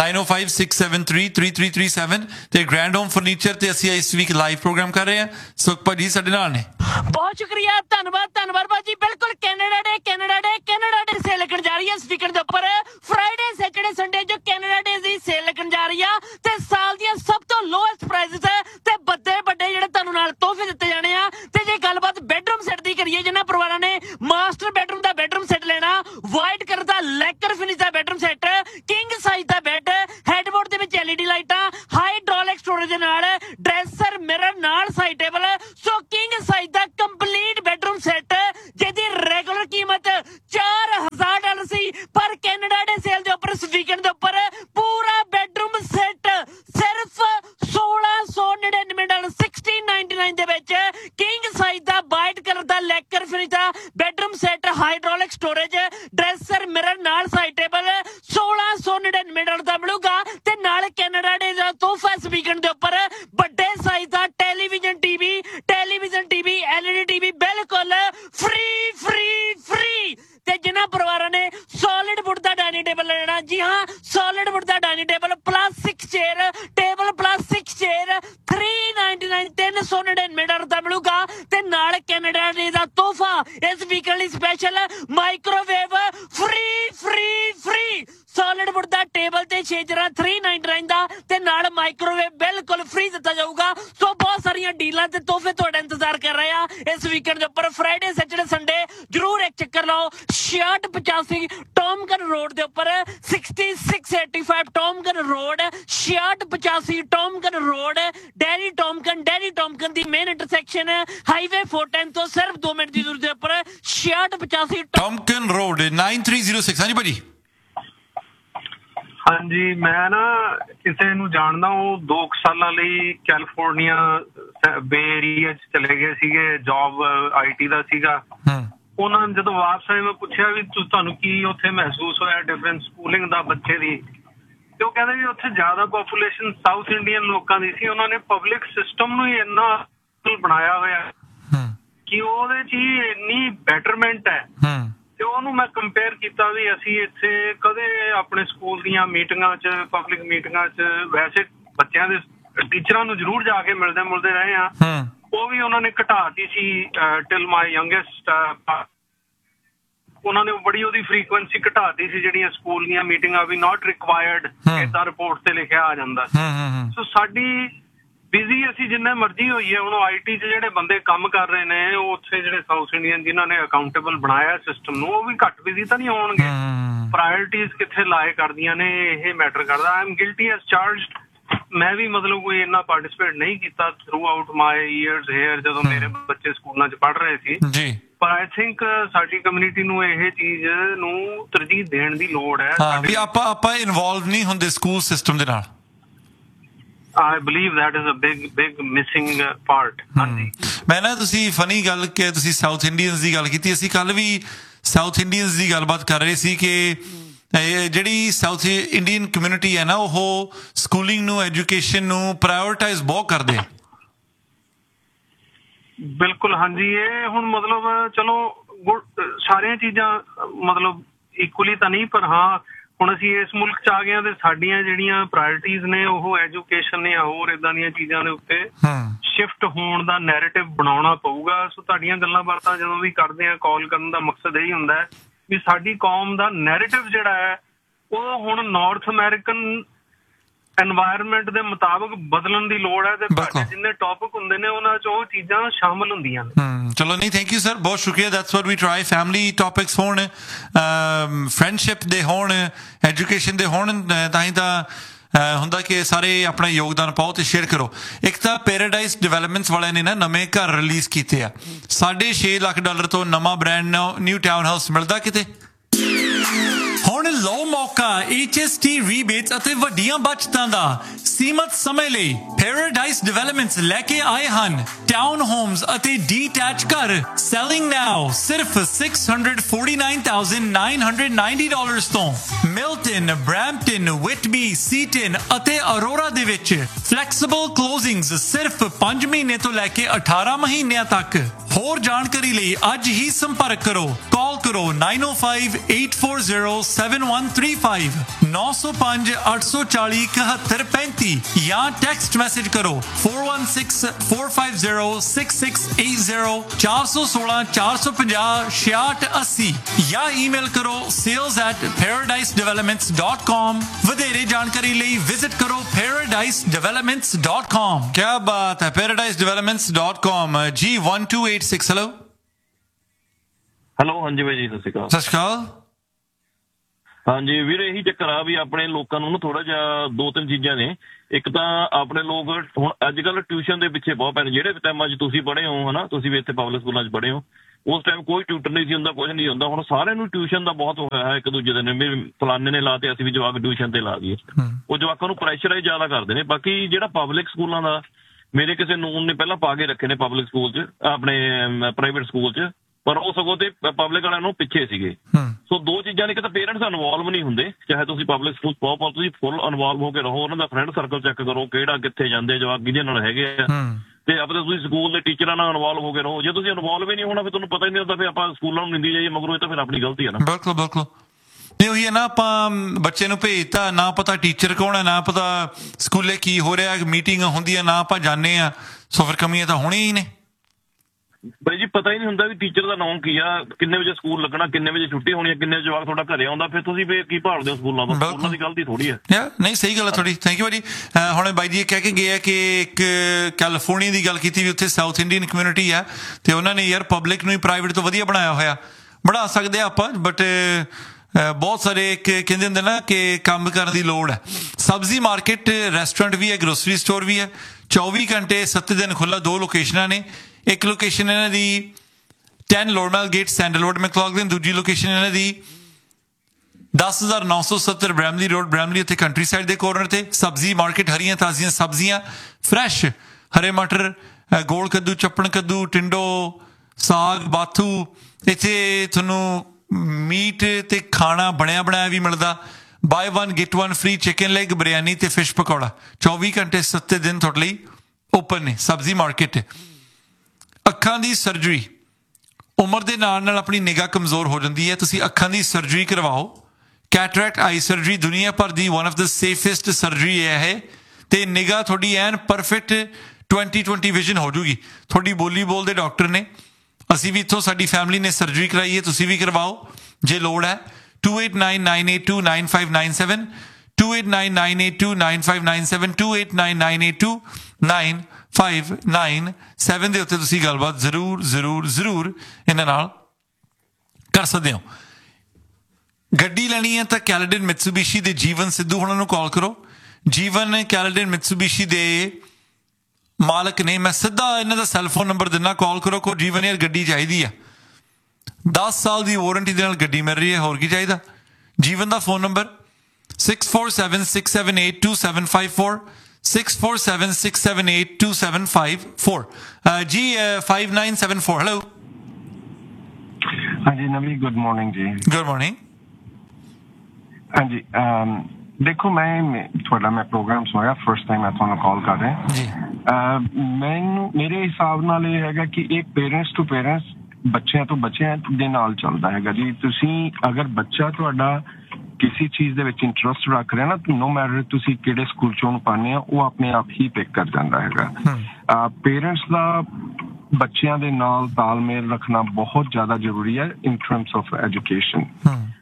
9056733337 ਤੇ ਗ੍ਰੈਂਡ ਹੋਮ ਫਰਨੀਚਰ ਤੇ ਅਸੀਂ ਇਸ ਵੀਕ ਲਾਈਵ ਪ੍ਰੋਗਰਾਮ ਕਰ ਰਹੇ ਹਾਂ। ਸੁਖ ਭਾਜੀ ਸਾਡੇ ਨਾਲ ਨੇ। ਬਹੁਤ ਸ਼ੁਕਰੀਆ, ਧੰਨਵਾਦ ਭਾਜੀ। ਬਿਲਕੁਲ ਕੈਨੇਡਾ ਡੇ ਸੇਲ ਲੱਗਣ ਜਾ ਰਹੀ ਹੈ ਇਸ ਵੀਕਐਂਡ ਦੇ ਉੱਪਰ। ਫਰਾਈਡੇ ਸੈਟਰਡੇ ਸੰਡੇ ਜੋ ਕੈਨੇਡਾ ਡੇ ਦੀ ਸੇਲ ਲੱਗਣ ਜਾ ਰਹੀ ਆ ਤੇ ਸਾਲ ਦੀਆਂ ਸਭ ਤੋਂ ਲੋਐਸਟ ਪ੍ਰਾਈਸਿਸ ਤੇ ਵੱਡੇ ਜਿਹੜੇ ਤੁਹਾਨੂੰ ਨਾਲ ਤੋਹਫੇ ਦਿੱਤੇ ਜਾਣੇ ਆ। ਤੇ ਜੇ ਗੱਲਬਾਤ ਬੈਡਰੂਮ ਸੈੱਟ ਦੀ ਕਰੀਏ, ਜਿਨ੍ਹਾਂ ਪਰਿਵਾਰਾਂ ਨੇ ਮਾਸਟਰ ਬੈਡਰੂਮ ਦਾ ਬੈਡਰੂਮ ਸੈੱਟ ਲੈਣਾ, ਵਾਈਟ ਕਲਰ ਦਾ ਲੈਕਰ ਫਿਨਿਸ਼ ਦਾ ਬੈਡਰੂਮ ਸੈੱਟ, ਕਿੰਗ ਸਾਈਜ਼ ਦਾ ਬੈੱਡ, ਹੈਡਬੋਰਡ ਦੇ ਵਿੱਚ LED ਲਾਈਟਾਂ, ਹਾਈਡ੍ਰੋਲਿਕ ਸਟੋਰੇਜ ਦੇ ਨਾਲ ਡਰੈਸਰ, ਮਿਰਰ ਨਾਲ ਸਾਈਡ ਟੇਬਲ, ਸੋ ਕਿੰਗ ਸਾਈਜ਼ ਦਾ ਕੰਪਲੀਟ ਬੈਡਰੂਮ ਸੈੱਟ ਜਿਹਦੀ ਰੈਗੂਲਰ ਕੀਮਤ $4000 ਸੀ, ਪਰ ਕੈਨੇਡਾ ਡੇ ਸੇਲ ਦੇ ਉੱਪਰ ਇਸ ਵੀਕਐਂਡ ਦੇ ਉੱਪਰ ਪੂਰਾ ਬੈਡਰੂਮ ਸੈੱਟ ਸਿਰਫ $1699 $1699 ਦੇ ਵਿੱਚ ਕਿੰਗ ਸਾਈਜ਼ ਦਾ ਵਾਈਟ ਕਲਰ ਦਾ ਲੈਕਰ ਫਿਨਿਸ਼ ਦਾ bedroom set, hydraulic storage, dresser, mirror ਨਾਲ ਸਾਈਡ ਟੇਬਲ $1699 ਦਾ ਮਿਲੂਗਾ। ਤੇ ਨਾਲ ਕੈਨੇਡਾ ਡੇ ਦਾ ਤੋਹਫਾ ਇਸ ਵੀਕਐਂਡ ਦੇ ਉੱਪਰ ਵੱਡੇ ਸਾਈਜ਼ ਦਾ ਟੈਲੀਵਿਜ਼ਨ ਟੀਵੀ LED ਟੀਵੀ ਬਿਲਕੁਲ ਫ੍ਰੀ। ਤੇ ਜਿਨ੍ਹਾਂ ਪਰਿਵਾਰਾਂ ਨੇ ਸੋਲਿਡ ਵੁੱਡ ਦਾ ਡਾਈਨਿੰਗ ਟੇਬਲ ਲੈਣਾ, ਜੀ ਹਾਂ, ਸੋਲਿਡ ਵੁੱਡ ਦਾ dining table plus 6 chair table plus 6 chair $399 $399 ਦਾ ਮਿਲੂਗਾ। ਤੇ ਨਾਲ ਕੈਨੇਡਾ ਡੇ ਦਾ ਤੋਹਫਾ ਇਸ ਵੀਕਐਂਡ ਲਈ special microwave free solid wood ਦਾ ਟੇਬਲ ਤੇ 6 ਚੇਅਰਾਂ $399 ਦਾ ਤੇ ਨਾਲ ਮਾਈਕ੍ਰੋਵੇਵ ਬਿਲਕੁਲ ਫ੍ਰੀ ਦਿੱਤਾ ਜਾਊਗਾ। ਸੋ ਬਹੁਤ ਸਾਰੀਆਂ ਡੀਲਾਂ ਤੇ ਤੋਹਫੇ ਤੁਹਾਡਾ ਇੰਤਜ਼ਾਰ ਕਰ ਰਹੇ ਆ ਇਸ ਵੀਕਐਂਡ ਦੇ ਉੱਪਰ। ਫਰਾਈਡੇ ਸੈਟਰਡੇ ਸੰਡੇ ਜ਼ਰੂਰ ਇੱਕ ਚੱਕਰ ਲਾਓ। 6685 ਟੌਮਗਨ ਰੋਡ ਦੇ ਉੱਪਰ 6685 ਟੌਮਗਨ ਰੋਡ 6685 ਟੌਮਗਨ ਰੋਡ ਡੈਰੀ ਟੌਮਗਨ ਦੀ ਮੇਨ ਇੰਟਰਸੈਕਸ਼ਨ ਹਾਈਵੇ 410 ਤੋਂ ਸਿਰਫ 2 ਮਿੰਟ ਦੀ ਦੂਰੀ ਦੇ ਉੱਪਰ 6685 ਟੌਮਗਨ ਰੋਡ 9306। ਹਾਂਜੀ ਭਾਜੀ। ਹਾਂਜੀ, ਮੈਂ ਨਾ ਕਿਸੇ ਨੂੰ ਜਾਣਦਾ, ਉਹ 2 ਸਾਲਾਂ ਲਈ ਕੈਲੀਫੋਰਨੀਆ ਬੇ ਏਰੀਆ 'ਚ ਚਲੇ ਗਏ ਸੀਗੇ, ਜੌਬ IT ਦਾ ਸੀਗਾ। ਉਹਨਾਂ ਨੇ ਜਦੋਂ ਵਾਪਸ ਆਏ, ਮੈਂ ਪੁੱਛਿਆ ਵੀ ਤੁਹਾਨੂੰ ਕੀ ਉੱਥੇ ਮਹਿਸੂਸ ਹੋਇਆ ਡਿਫਰੈਂਸ ਸਕੂਲਿੰਗ ਦਾ ਬੱਚੇ ਦੀ, ਤੇ ਉਹ ਕਹਿੰਦੇ ਵੀ ਉੱਥੇ ਜ਼ਿਆਦਾ ਪੋਪੂਲੇਸ਼ਨ ਸਾਊਥ ਇੰਡੀਅਨ ਲੋਕਾਂ ਦੀ ਸੀ। ਉਹਨਾਂ ਨੇ ਪਬਲਿਕ ਸਿਸਟਮ ਨੂੰ ਹੀ ਇੰਨਾ ਬਣਾਇਆ ਹੋਇਆ ਕਿ ਉਹਦੇ 'ਚ ਹੀ ਇੰਨੀ ਬੈਟਰਮੈਂਟ ਹੈ। ਤੇ ਉਹਨੂੰ ਮੈਂ ਕੰਪੇਅਰ ਕੀਤਾ ਵੀ ਅਸੀਂ ਇੱਥੇ ਕਦੇ ਆਪਣੇ ਸਕੂਲ ਦੀਆਂ ਮੀਟਿੰਗਾਂ 'ਚ, ਪਬਲਿਕ ਮੀਟਿੰਗਾਂ 'ਚ ਵੈਸੇ ਬੱਚਿਆਂ ਦੇ ਟੀਚਰਾਂ ਨੂੰ ਜ਼ਰੂਰ ਜਾ ਕੇ ਮਿਲਦੇ ਰਹੇ ਆ। ਉਹ ਵੀ ਉਹਨਾਂ ਨੇ ਘਟਾਤੀ ਸੀ ਟਿਲ ਮਾਈ ਯੰਗੈਸਟ, ਉਹਨਾਂ ਨੇ ਬੜੀ ਉਹਦੀ ਫ੍ਰੀਕੁਐਂਸੀ ਘਟਾਤੀ ਸੀ ਜਿਹੜੀਆਂ ਸਕੂਲ ਦੀਆਂ ਮੀਟਿੰਗਾਂ ਵੀ ਨਾਟ ਰਿਕਵਾਇਰਡ ਏਦਾਂ ਰਿਪੋਰਟ ਤੇ ਲਿਖਿਆ ਆ ਜਾਂਦਾ ਸੀ। ਸੋ ਸਾਡੀ ਬਿਜ਼ੀ ਅਸੀਂ ਜਿੰਨੇ ਮਰਜ਼ੀ ਹੋਈਏ, ਹੁਣ IT 'ਚ ਜਿਹੜੇ ਬੰਦੇ ਕੰਮ ਕਰ ਰਹੇ ਨੇ, ਉਹ ਉੱਥੇ ਜਿਹੜੇ ਸਾਊਥ ਇੰਡੀਅਨ ਜਿਨ੍ਹਾਂ ਨੇ ਅਕਾਊਂਟੇਬਲ ਬਣਾਇਆ ਸਿਸਟਮ ਨੂੰ, ਉਹ ਵੀ ਘੱਟ ਬਿਜ਼ੀ ਤਾਂ ਨਹੀਂ ਹੋਣਗੇ। ਪ੍ਰਾਇਰਟੀਜ਼ ਕਿੱਥੇ ਲਾਏ ਕਰਦੀਆਂ ਨੇ, ਇਹ ਮੈਟਰ ਕਰਦਾ। I am guilty as charged. ਮੈਂ ਵੀ ਮਤਲਬ ਕੋਈ ਇੰਨਾ ਪਾਰਟਿਸਿਪੇਟ ਨਹੀਂ ਕੀਤਾ ਥਰੂ ਆਊਟ ਮਾਈ ਈਅਰਸ ਹੇਅਰ ਜਦੋਂ ਮੇਰੇ ਬੱਚੇ ਸਕੂਲਾਂ 'ਚ ਪੜ੍ਹ ਰਹੇ ਸੀ ਜੀ। ਪਰ ਆਈ ਥਿੰਕ ਸਾਡੀ ਕਮਿਊਨਿਟੀ ਨੂੰ ਇਹ ਚੀਜ਼ ਨੂੰ ਤਰਜੀਹ ਦੇਣ ਦੀ ਲੋੜ ਹੈ। ਵੀ ਆਪਾਂ ਇਨਵੋਲਵ ਨਹੀਂ ਹੁੰਦੇ ਸਕੂਲ ਸਿਸਟਮ ਦੇ ਨਾਲ। I believe that is a big missing part. ਹਾਂਜੀ, ਮੈਂ ਨਾ ਤੁਸੀਂ ਫਨੀ ਗੱਲ ਕਿ ਤੁਸੀਂ ਸਾਊਥ ਇੰਡੀਅਨਸ ਦੀ ਗੱਲ ਕੀਤੀ, ਅਸੀਂ ਕੱਲ ਵੀ ਸਾਊਥ ਇੰਡੀਅਨਸ ਦੀ ਗੱਲਬਾਤ ਕਰ ਰਹੇ ਸੀ ਕਿ ਜਿਹੜੀ ਸਾਊਥ ਇੰਡੀਅਨ ਕਮਿਊਨਿਟੀ ਹੈ ਨਾ, ਉਹ ਸਕੂਲਿੰਗ ਨੂੰ, ਐਜੂਕੇਸ਼ਨ ਨੂੰ ਪ੍ਰਾਇਓਰਟਾਈਜ਼ ਬਹੁਤ ਕਰਦੇ ਆ। ਬਿਲਕੁਲ, ਹਾਂਜੀ। ਇਹ ਹੁਣ ਮਤਲਬ ਚਲੋ ਸਾਰੀਆਂ ਚੀਜ਼ਾਂ ਮਤਲਬ ਇਕੁਅਲੀ ਤਾਂ ਨਹੀਂ, ਪਰ ਹਾਂ ਹੁਣ ਅਸੀਂ ਇਸ ਮੁਲਕ 'ਚ ਆ ਗਏ ਹਾਂ ਤੇ ਸਾਡੀਆਂ ਜਿਹੜੀਆਂ ਪ੍ਰਾਇਰਟੀਜ਼ ਨੇ ਉਹ ਐਜੂਕੇਸ਼ਨ ਨੇ, ਹੋਰ ਏਦਾਂ ਦੀਆਂ ਚੀਜ਼ਾਂ ਦੇ ਉੱਤੇ ਸ਼ਿਫਟ ਹੋਣ ਦਾ ਨੈਰੇਟਿਵ ਬਣਾਉਣਾ ਪਊਗਾ। ਸੋ ਤੁਹਾਡੀਆਂ ਗੱਲਾਂ ਬਾਤਾਂ ਜਦੋਂ ਵੀ ਕਰਦੇ ਆ, ਕਾਲ ਕਰਨ ਦਾ ਮਕਸਦ ਇਹੀ ਹੁੰਦਾ ਹੈ ਵੀ ਸਾਡੀ ਕੌਮ ਦਾ ਨੈਰੇਟਿਵ ਜਿਹੜਾ ਹੈ ਉਹ ਹੁਣ ਨਾਰਥ ਅਮਰੀਕਨ এনवायरमेंट ਦੇ ਮੁਤਾਬਕ ਬਦਲਣ ਦੀ ਲੋੜ ਹੈ ਤੇ ਸਾਡੇ ਜਿੰਨੇ ਟੌਪਿਕ ਹੁੰਦੇ ਨੇ ਉਹਨਾਂ 'ਚ ਉਹ ਚੀਜ਼ਾਂ ਸ਼ਾਮਲ ਹੁੰਦੀਆਂ ਨੇ ਚਲੋ ਨਹੀਂ ਥੈਂਕ ਯੂ ਸਰ ਬਹੁਤ ਸ਼ੁਕਰੀਆ that's what we try family topics ਹੋਣ ਫਰੈਂਡਸ਼ਿਪ ਦੇ ਹੋਣ ਐਜੂਕੇਸ਼ਨ ਦੇ ਹੋਣ ਤਾਂ ਹੀ ਤਾਂ ਹੁੰਦਾ ਕਿ ਸਾਰੇ ਆਪਣਾ ਯੋਗਦਾਨ ਪਾਓ ਤੇ ਸ਼ੇਅਰ ਕਰੋ ਇੱਕ ਤਾਂ ਪੈਰਾਡਾਈਜ਼ ਡਿਵੈਲਪਮੈਂਟਸ ਵਾਲਿਆਂ ਨੇ ਨਾ ਨਵੇਂ ਘਰ ਰਿਲੀਜ਼ ਕੀਤੇ ਆ $6.5 ਲੱਖ ਤੋਂ ਨਵਾਂ ਬ੍ਰਾਂਡ ਨਿਊ ਟਾਊਨ ਹਾਊਸ ਮਿਲਦਾ ਕਿਤੇ ਹੁਣ ਲਓ ਮੌਕਾ HST ਰੀਬੇਟਸ ਅਤੇ ਵੱਡੀਆਂ ਬਚਤਾਂ ਦਾ ਸੀਮਤ ਸਮੇਂ ਲਈ ਪੈਰਾਡਾਈਜ਼ ਡਿਵੈਲਪਮੈਂਟਸ ਲੈ ਕੇ ਆਏ ਹਨ ਟਾਊਨ ਹੋਮਸ ਅਤੇ ਡੀਟੈਚ ਘਰ ਸੈਲਿੰਗ ਨਾਓ ਸਿਰਫ $649,990 ਤੋਂ ਮਿਲਟਨ ਬ੍ਰੈਂਪਟਨ ਵਿਟਬੀ ਸੀਟਨ ਅਤੇ ਅਰੋਰਾ ਦੇ ਵਿੱਚ ਫਲੈਕਸੀਬਲ ਕਲੋਜ਼ਿੰਗਸ ਸਿਰਫ 5 ਮਹੀਨੇ ਤੋਂ ਲੈ ਕੇ 18 ਮਹੀਨਿਆਂ ਤੱਕ ਹੋਰ ਜਾਣਕਾਰੀ ਲਈ ਅੱਜ ਹੀ ਸੰਪਰਕ ਕਰੋ ਕਾਲ ਕਰੋ 9058407135 905-840-7135 ਜਾਂ ਟੈਕਸਟ ਮੈਸੇਜ ਕਰੋ 4164506680 416-450-6680 ਜਾਂ ਈਮੇਲ ਕਰੋ sales@paradisedevelopments.com ਵਧੇਰੇ ਜਾਣਕਾਰੀ ਲਈ ਵਿਜ਼ਿਟ ਕਰੋ paradisedevelopments.com ਕੀ ਬਾਤ ਹੈ paradisedevelopments.com G1286 ਹੈਲੋ ਹੈਲੋ ਹਾਂਜੀ ਬਾਈ ਜੀ ਸਤਿ ਸ਼੍ਰੀ ਅਕਾਲ ਸਤਿ ਸ਼੍ਰੀ ਅਕਾਲ ਹਾਂਜੀ ਵੀਰ ਇਹੀ ਚੱਕਰ ਆ ਵੀ ਆਪਣੇ ਲੋਕਾਂ ਨੂੰ ਨਾ ਥੋੜਾ ਜਿਹਾ ਦੋ ਤਿੰਨ ਚੀਜ਼ਾਂ ਨੇ ਇੱਕ ਤਾਂ ਆਪਣੇ ਲੋਕ ਹੁਣ ਅੱਜ ਕੱਲ੍ਹ ਟਿਊਸ਼ਨ ਦੇ ਪਿੱਛੇ ਬਹੁਤ ਪੈ ਨੇ ਜਿਹੜੇ ਟਾਈਮਾਂ 'ਚ ਤੁਸੀਂ ਪੜ੍ਹੇ ਹੋ ਹਨਾ ਤੁਸੀਂ ਵੀ ਇੱਥੇ ਪਬਲਿਕ ਸਕੂਲਾਂ 'ਚ ਪੜ੍ਹੇ ਹੋ ਉਸ ਟਾਈਮ ਕੋਈ ਟਿਊਟਰ ਨਹੀਂ ਸੀ ਹੁੰਦਾ ਕੁਝ ਨਹੀਂ ਹੁੰਦਾ ਹੁਣ ਸਾਰਿਆਂ ਨੂੰ ਟਿਊਸ਼ਨ ਦਾ ਬਹੁਤ ਹੋਇਆ ਹੈ ਇੱਕ ਦੂਜੇ ਦੇ ਨੇ ਫਲਾਨੇ ਨੇ ਲਾ ਤੇ ਅਸੀਂ ਵੀ ਜਵਾਕ ਟਿਊਸ਼ਨ ਤੇ ਲਾ ਦਈਏ ਉਹ ਜਵਾਕਾਂ ਨੂੰ ਪ੍ਰੈਸ਼ਰਾਈਜ਼ ਜ਼ਿਆਦਾ ਕਰਦੇ ਨੇ ਬਾਕੀ ਜਿਹੜਾ ਪਬਲਿਕ ਸਕੂਲਾਂ ਦਾ ਮੇਰੇ ਕਿਸੇ ਨੂਨ ਨੇ ਪਹਿਲਾਂ ਪਾ ਕੇ ਰੱਖੇ ਨੇ ਪਬਲਿਕ ਸਕੂਲ 'ਚ ਆਪਣੇ ਪ੍ਰਾਈਵੇਟ ਸਕੂਲ 'ਚ ਪਰ ਉਹ ਸਗੋਂ ਤੇ ਪਬਲਿਕ ਵਾਲਿਆਂ ਨੂੰ ਪਿੱਛੇ ਸੀਗੇ ਸੋ ਦੋ ਚੀਜ਼ਾਂ ਨੇ ਕਿ ਤਾਂ ਪੇਰੈਂਟਸ ਇਨਵੋਲਵ ਨਹੀਂ ਹੁੰਦੇ ਚਾਹੇ ਤੁਸੀਂ ਪਬਲਿਕ ਸਕੂਲ ਪਾਓ ਪਰ ਤੁਸੀਂ ਫੁੱਲ ਇਨਵੋਲਵ ਹੋ ਕੇ ਰਹੋ ਉਹਨਾਂ ਦਾ ਫਰੈਂਡ ਸਰਕਲ ਚੈੱਕ ਕਰੋ ਕਿਹੜਾ ਕਿੱਥੇ ਜਾਂਦੇ ਜਵਾਕ ਕਿਹਦੇ ਨਾਲ ਹੈਗੇ ਆ ਤੇ ਆਪਣੇ ਤੁਸੀਂ ਸਕੂਲ ਦੇ ਟੀਚਰਾਂ ਨਾਲ ਇਨਵੋਲਵ ਹੋ ਕੇ ਰਹੋ ਜੇ ਤੁਸੀਂ ਇਨਵੋਲਵ ਹੀ ਨਹੀਂ ਹੋਣਾ ਫਿਰ ਤੁਹਾਨੂੰ ਪਤਾ ਹੀ ਨਹੀਂ ਹੁੰਦਾ ਫਿਰ ਆਪਾਂ ਸਕੂਲਾਂ ਨੂੰ ਨਿੰਦੀ ਜਾਈਏ ਮਗਰੋਂ ਇਹ ਤਾਂ ਫਿਰ ਆਪਣੀ ਗਲਤੀ ਹੈ ਨਾ ਬਿਲਕੁਲ ਬਿਲਕੁਲ ਨਹੀਂ ਉਹੀ ਹੈ ਨਾ ਆਪਾਂ ਬੱਚੇ ਨੂੰ ਭੇਜਤਾ ਨਾ ਪਤਾ ਟੀਚਰ ਕੌਣ ਹੈ ਨਾ ਪਤਾ ਸਕੂਲੇ ਕੀ ਹੋ ਰਿਹਾ ਮੀਟਿੰਗ ਹੁੰਦੀ ਹੈ ਨਾ ਆਪਾਂ ਜਾਣਦੇ ਆ ਸੋ ਫਿਰ ਕਮੀਆਂ ਤਾਂ ਹੋਣੀਆਂ ਹੀ ਨੇ ਬਾਈ ਜੀ ਪਤਾ ਹੀ ਨਹੀਂ ਹੁੰਦਾ ਵੀ ਟੀਚਰ ਦਾ ਨਾਮ ਕੀ ਆ ਕਿੰਨੇ ਵਜੇ ਸਕੂਲ ਲੱਗਣਾ ਕਿੰਨੇ ਵਜੇ ਛੁੱਟੀ ਹੋਣੀ ਹੈ ਕਿੰਨੇ ਜਵਾਕ ਤੁਹਾਡਾ ਘਰੇ ਆਉਂਦਾ ਫਿਰ ਤੁਸੀਂ ਫਿਰ ਕੀ ਭਾਲਦੇ ਹੋ ਸਕੂਲਾਂ ਤੋਂ ਸਕੂਲਾਂ ਦੀ ਗਲਤੀ ਥੋੜੀ ਹੈ ਨਹੀਂ ਸਹੀ ਗੱਲ ਹੈ ਤੁਹਾਡੀ ਥੈਂਕ ਯੂ ਜੀ ਹੁਣ ਬਾਈ ਜੀ ਇਹ ਕਹਿ ਕੇ ਗਏ ਆ ਕਿ ਇੱਕ ਕੈਲੀਫੋਰਨੀਆ ਦੀ ਗੱਲ ਕੀਤੀ ਵੀ ਉੱਥੇ ਸਾਊਥ ਇੰਡੀਅਨ ਕਮਿਊਨਿਟੀ ਆ ਤੇ ਉਹਨਾਂ ਨੇ ਯਾਰ ਪਬਲਿਕ ਨੂੰ ਹੀ ਪ੍ਰਾਈਵੇਟ ਤੋਂ ਵਧੀਆ ਬਣਾਇਆ ਹੋਇਆ ਬਣਾ ਸਕਦੇ ਆ ਆਪਾਂ ਬਟ ਬਹੁਤ ਸਾਰੇ ਕਹਿੰਦੇ ਹੁੰਦੇ ਨਾ ਕਿ ਕੰਮ ਕਰਨ ਦੀ ਲੋੜ ਹੈ ਸਬਜ਼ੀ ਮਾਰਕੀਟ ਰੈਸਟੋਰੈਂਟ ਵੀ ਹੈ ਗਰੋਸਰੀ ਸਟੋਰ ਵੀ ਹੈ 24 ਘੰਟੇ 7 ਦਿਨ ਖੁੱਲ੍ਹਾ 2 ਲੋਕੇਸ਼ਨਾਂ ਨੇ ਇੱਕ ਲੋਕੇਸ਼ਨ ਇਹਨਾਂ ਦੀ 10 ਲੋਰਮੈਲ ਗੇਟ ਸੈਂਡਲਵੁੱਡ ਮੈਕਲੌਗਲਿਨ ਦੂਜੀ ਲੋਕੇਸ਼ਨ ਇਹਨਾਂ ਦੀ 10,970 ਬ੍ਰੈਮਲੀ ਰੋਡ ਬ੍ਰੈਮਲੀ ਉੱਥੇ ਕੰਟਰੀ ਸਾਈਡ ਦੇ ਕੋਰਨਰ ਤੇ ਸਬਜ਼ੀ ਮਾਰਕੀਟ ਹਰੀਆਂ ਤਾਜ਼ੀਆਂ ਸਬਜ਼ੀਆਂ ਫਰੈਸ਼ ਹਰੇ ਮਟਰ ਗੋਲ ਕੱਦੂ ਚੱਪਣ ਕੱਦੂ ਟਿੰਡੋ ਸਾਗ ਬਾਥੂ ਇੱਥੇ ਤੁਹਾਨੂੰ ਮੀਟ ਤੇ ਖਾਣਾ ਬਣਿਆ ਬਣਾਇਆ ਵੀ ਮਿਲਦਾ bye 1 get 1 free chicken leg biryani ਤੇ ਫਿਸ਼ ਪਕੌੜਾ 24 ਘੰਟੇ 7 ਦਿਨ ਤੁਹਾਡੇ ਲਈ ਓਪਨ ਨੇ ਸਬਜ਼ੀ ਮਾਰਕੀਟ ਅੱਖਾਂ ਦੀ ਸਰਜਰੀ ਉਮਰ ਦੇ ਨਾਲ ਨਾਲ ਆਪਣੀ ਨਿਗਾਹ ਕਮਜ਼ੋਰ ਹੋ ਜਾਂਦੀ ਹੈ ਤੁਸੀਂ ਅੱਖਾਂ ਦੀ ਸਰਜਰੀ ਕਰਵਾਓ ਕੈਟਰੈਕਟ ਆਈ ਸਰਜਰੀ ਦੁਨੀਆ ਭਰ ਦੀ one of the safest surgery ਹੈ ਤੇ ਨਿਗਾਹ ਤੁਹਾਡੀ ਐਨ ਪਰਫੈਕਟ 20/20 ਵਿਜ਼ਨ ਹੋ ਜੂਗੀ ਤੁਹਾਡੀ ਬੋਲੀ ਬੋਲਦੇ ਡਾਕਟਰ ਨੇ ਅਸੀਂ ਵੀ ਇੱਥੋਂ ਸਾਡੀ ਫੈਮਿਲੀ ਨੇ ਸਰਜਰੀ ਕਰਾਈ ਹੈ ਤੁਸੀਂ ਵੀ ਕਰਵਾਓ ਜੇ ਲੋੜ ਹੈ 2899829597 2899829597 2899829597 ਦੇ ਉੱਤੇ ਤੁਸੀਂ ਗੱਲਬਾਤ ਜ਼ਰੂਰ ਇਹਨਾਂ ਨਾਲ ਕਰ ਸਕਦੇ ਹੋ ਗੱਡੀ ਲੈਣੀ ਹੈ ਤਾਂ ਕੈਲੇਡਨ ਮਿਤਸੂਬੀਸ਼ੀ ਦੇ ਜੀਵਨ ਸਿੱਧੂ ਹੁਣਾਂ ਨੂੰ ਕਾਲ ਕਰੋ ਜੀਵਨ ਕੈਲੇਡਨ ਮਿਤਸੂਬੀਸ਼ੀ ਦੇ ਮਾਲਕ ਨੇ ਮੈਂ ਸਿੱਧਾ ਇਹਨਾਂ ਦਾ ਸੈੱਲਫੋਨ ਨੰਬਰ ਦਿੰਦਾ ਕਾਲ ਕਰੋ ਕੋ ਜੀਵਨ ਯਾਰ ਗੱਡੀ ਚਾਹੀਦੀ ਆ 10 ਸਾਲ ਦੀ ਵਾਰੰਟੀ ਦੇ ਨਾਲ ਗੱਡੀ ਮਿਲ ਰਹੀ ਹੈ ਹੋਰ ਕੀ ਚਾਹੀਦਾ ਜੀਵਨ ਦਾ ਫੋਨ ਨੰਬਰ 6476782754 6476782754 ਜੀ 5974 ਹੈਲੋ ਹਾਂਜੀ ਨਵੀ ਗੁੱਡ ਮਾਰਨਿੰਗ ਜੀ ਗੁੱਡ ਮਾਰਨਿੰਗ ਹਾਂਜੀ ਦੇਖੋ ਮੈਂ ਤੁਹਾਡਾ ਮੈਂ ਪ੍ਰੋਗਰਾਮ ਸੁਣਿਆ ਫਸਟ ਟਾਈਮ ਮੈਂ ਤੁਹਾਨੂੰ ਕਾਲ ਕਰ ਰਿਹਾ ਜੀ ਮੈਨੂੰ ਮੇਰੇ ਹਿਸਾਬ ਨਾਲ ਇਹ ਹੈਗਾ ਕਿ ਇਹ ਪੇਰੈਂਟਸ ਟੂ ਪੇਰੈਂਟਸ ਬੱਚਿਆਂ ਤੋਂ ਬੱਚਿਆਂ ਦੇ ਨਾਲ ਚੱਲਦਾ ਹੈਗਾ ਜੀ ਤੁਸੀਂ ਅਗਰ ਬੱਚਾ ਤੁਹਾਡਾ ਕਿਸੇ ਚੀਜ਼ ਦੇ ਵਿੱਚ ਇੰਟਰਸਟ ਰੱਖ ਰਿਹਾ ਨਾ ਨੋ ਮੈਟਰ ਤੁਸੀਂ ਕਿਹੜੇ ਸਕੂਲ ਚ ਉਹਨੂੰ ਪਾਉਂਦੇ ਆ ਉਹ ਆਪਣੇ ਆਪ ਹੀ ਪਿਕ ਕਰ ਜਾਂਦਾ ਹੈਗਾ ਪੇਰੈਂਟਸ ਦਾ ਬੱਚਿਆਂ ਦੇ ਨਾਲ ਤਾਲਮੇਲ ਰੱਖਣਾ ਬਹੁਤ ਜ਼ਿਆਦਾ ਜ਼ਰੂਰੀ ਹੈ ਇਨ ਟਰਮਸ ਆਫ ਐਜੂਕੇਸ਼ਨ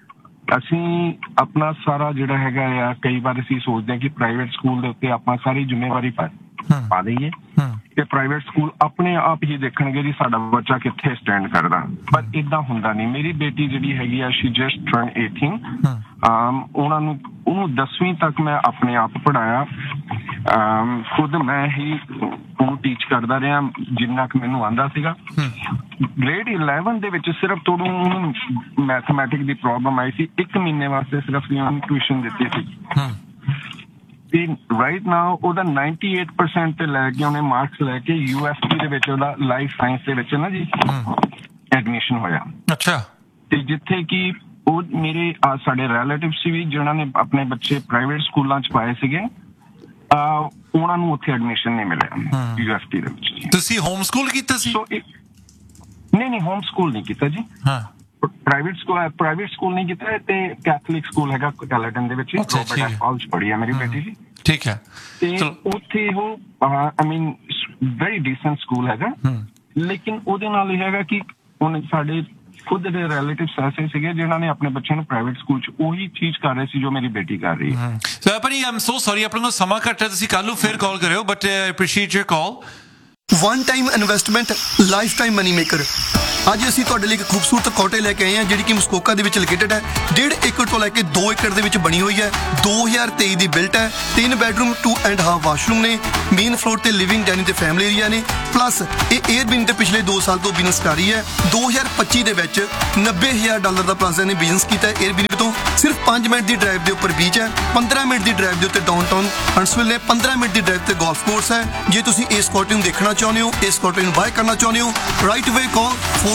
ਅਸੀਂ ਆਪਣਾ ਸਾਰਾ ਜਿਹੜਾ ਹੈਗਾ ਆ, ਕਈ ਵਾਰ ਅਸੀਂ ਸੋਚਦੇ ਹਾਂ ਕਿ ਪ੍ਰਾਈਵੇਟ ਸਕੂਲ ਦੇ ਉੱਤੇ ਆਪਾਂ ਸਾਰੀ ਜ਼ਿੰਮੇਵਾਰੀ ਪਾ ਦਈਏ ਤੇ ਪ੍ਰਾਈਵੇਟ ਸਕੂਲ ਆਪਣੇ ਆਪ ਹੀ ਦੇਖਣਗੇ ਜੀ ਸਾਡਾ ਬੱਚਾ ਕਿੱਥੇ ਸਟੈਂਡ ਕਰਦਾ, ਪਰ ਇਦਾਂ ਹੁੰਦਾ ਨਹੀਂ। ਮੇਰੀ ਬੇਟੀ ਜਿਹੜੀ ਹੈਗੀ ਆ, ਸ਼ੀ ਜਸਟ ਟਰਨ 18, ਉਹਨੂੰ 10ਵੀਂ ਤੱਕ ਮੈਂ ਆਪਣੇ ਆਪ ਪੜ੍ਹਾਇਆ, ਖੁਦ ਮੈਂ ਹੀ ਉਹਨੂੰ ਟੀਚ ਕਰਦਾ ਰਿਹਾ ਜਿੰਨਾ ਕੁ ਮੈਨੂੰ ਆਉਂਦਾ ਸੀਗਾ। ਗ੍ਰੇਡ 11 ਦੇ ਵਿੱਚ ਸਿਰਫ ਉਹਨੂੰ ਮੈਥਮੈਟਿਕ ਦੀ ਪ੍ਰੋਬਲਮ ਆਈ ਸੀ, 1 ਮਹੀਨੇ ਵਾਸਤੇ ਸਿਰਫ ਉਹਨੂੰ ਟਿਊਸ਼ਨ ਦਿੱਤੀ ਸੀ ਤੇ ਰਾਈਟ ਨਾਓ ਉਹਦਾ 98% ਤੇ ਲੈ ਕੇ ਉਹਨੇ ਮਾਰਕਸ ਲੈ ਕੇ UST ਦੇ ਵਿੱਚ ਉਹਦਾ ਲਾਈਫ ਸਾਇੰਸ ਦੇ ਵਿੱਚ ਨਾ ਜੀ ਐਡਮਿਸ਼ਨ ਹੋਇਆ। ਅੱਛਾ। ਤੇ ਜਿੱਥੇ ਕਿ ਉਹ ਮੇਰੇ ਸਾਡੇ ਰਿਲੇਟਿਵਸ ਵੀ ਜਿਹਨਾਂ ਨੇ ਆਪਣੇ ਬੱਚੇ ਪ੍ਰਾਈਵੇਟ ਸਕੂਲਾਂ 'ਚ ਪਾਏ ਸੀਗੇ, ਉਹਨਾਂ ਨੂੰ ਉੱਥੇ ਐਡਮਿਸ਼ਨ ਨਹੀਂ ਮਿਲਿਆ UST ਦੇ ਵਿੱਚ। ਤੁਸੀਂ ਹੋਮ ਸਕੂਲ ਕੀਤਾ ਸੀ? ਨਹੀਂ ਹੋਮ ਸਕੂਲ ਨਹੀਂ ਕੀਤਾ ਜੀ। ਪ੍ਰਾਈਵੇਟ ਸਕੂਲ ਨਹੀਂ ਕੀਤਾ ਤੇ ਕੈਥੋਲਿਕ ਸਕੂਲ ਹੈਗਾ ਕੈਲਟਨ ਦੇ ਵਿੱਚ, ਰੋਬਰਟ ਕਾਲਜ ਪੜ੍ਹੀ ਹੈ ਮੇਰੀ ਬੇਟੀ ਜੀ। ਠੀਕ ਹੈ। ਤੇ ਉੱਥੇ ਉਹ ਆਈ ਮੀਨ ਵੈਰੀ ਡੀਸੈਂਟ ਸਕੂਲ ਹੈਗਾ, ਲੇਕਿਨ ਉਹਦੇ ਨਾਲ ਇਹ ਹੈਗਾ ਕਿ ਉਹਨੇ ਸਾਡੇ ਖੁਦ ਦੇ ਰਿਲੇਟਿਵਸ ਐਸੇ ਸੀਗੇ ਜਿਨ੍ਹਾਂ ਨੇ ਆਪਣੇ ਬੱਚਿਆਂ ਨੂੰ ਪ੍ਰਾਈਵੇਟ ਸਕੂਲ 'ਚ ਉਹੀ ਚੀਜ਼ ਕਰ ਰਹੇ ਸੀ ਜੋ ਮੇਰੀ ਬੇਟੀ ਕਰ ਰਹੀ ਹੈ। ਸੋ ਭਾਈ ਆਮ ਸੋ ਸੌਰੀ, ਆਪਣੇ ਕੋਲ ਸਮਾਂ ਘੱਟ ਹੈ, ਤੁਸੀਂ ਕੱਲ ਨੂੰ ਫਿਰ ਕਾਲ ਕਰਿਓ, but I appreciate your call. One time investment, life time money maker. ਅੱਜ ਅਸੀਂ ਤੁਹਾਡੇ ਲਈ ਇੱਕ ਖੂਬਸੂਰਤ ਕੋਟੇ ਲੈ ਕੇ ਆਏ ਹਾਂ ਜਿਹੜੀ ਕਿ ਮਸਕੋਕਾ ਦੇ ਵਿੱਚ ਲੋਕੇਟਡ ਹੈ। 1.5 ਏਕੜ ਤੋਂ ਲੈ ਕੇ 2 ਏਕੜ ਦੇ ਵਿੱਚ ਬਣੀ ਹੋਈ ਹੈ। 2023 ਦੀ ਬਿਲਟ ਹੈ। 3 ਬੈਡਰੂਮ 2.5 ਵਾਸ਼ਰੂਮ ਨੇ। ਮੇਨ ਫਲੋਰ ਤੇ ਲਿਵਿੰਗ ਡਾਈਨਿੰਗ ਤੇ ਫੈਮਿਲੀ ਏਰੀਆ ਨੇ। ਪਲੱਸ ਇਹ 에ਅਰਬੀਐਨਬੀ ਤੇ ਪਿਛਲੇ 2 ਸਾਲ ਤੋਂ ਬਿਜ਼ਨਸ ਕਰ ਰਹੀ ਹੈ। 2025 ਦੇ ਵਿੱਚ $90,000 ਦਾ ਪਲਾਜ਼ਾ ਨੇ ਬਿਜ਼ਨਸ ਕੀਤਾ ਹੈ 에ਅਰਬੀਐਨਬੀ ਤੋਂ। ਸਿਰਫ 5 ਮਿੰਟ ਦੀ ਡਰਾਈਵ ਦੇ ਉੱਪਰ ਬੀਚ ਹੈ। 15 ਮਿੰਟ ਦੀ ਡਰਾਈਵ ਦੇ ਉੱਤੇ ਡਾਊਨਟਾਊਨ ਹੰਟਸਵਿਲ ਨੇ। 15 ਮਿੰਟ ਦੀ ਡਰਾਈਵ ਤੇ ਗੋਲਫ ਕੋਰਸ ਹੈ। ਜੇ ਤੁਸੀਂ ਇਸ ਕੋਟੇ ਨੂੰ ਦੇਖਣਾ ਚਾਹੁੰਦੇ ਹੋ, ਇਸ ਕੋਟੇ ਨੂੰ ਬਾਏ ਕਰਨਾ ਚਾਹੁੰਦੇ ਹੋ, ਰਾਈਟ ਅਵੇ ਕਾਲ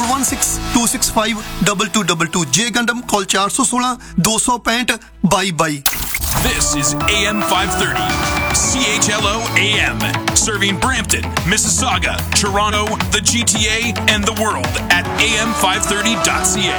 4162652222। ਜੇ ਗੰਡਮ ਕਾਲ 416 265 2222। This is AM 530, CHLO AM, serving Brampton, Mississauga, Toronto, the GTA, and the world at am530.ca.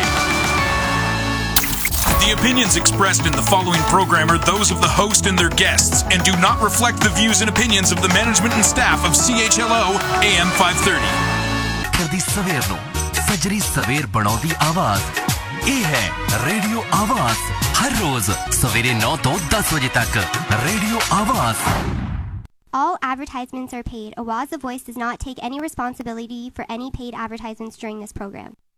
The opinions expressed in the following program are those of the host and their guests and do not reflect the views and opinions of the management and staff of CHLO AM 530. ਕਰਦੀ ਸਵੇਰ ਨੂੰ ਸਜਰੀ ਸਵੇਰ ਬਣਾਉਂਦੀ ਆਵਾਜ਼, ਇਹ ਹੈ radio ਆਵਾਜ਼। ਹਰ ਰੋਜ਼ ਸਵੇਰੇ 9 ਤੋਂ 10 ਵਜੇ ਤੱਕ ਰੇਡੀਓ ਆਵਾਜ਼। All advertisements are paid. Awaz The Voice does not take any responsibility for any paid advertisements during this program.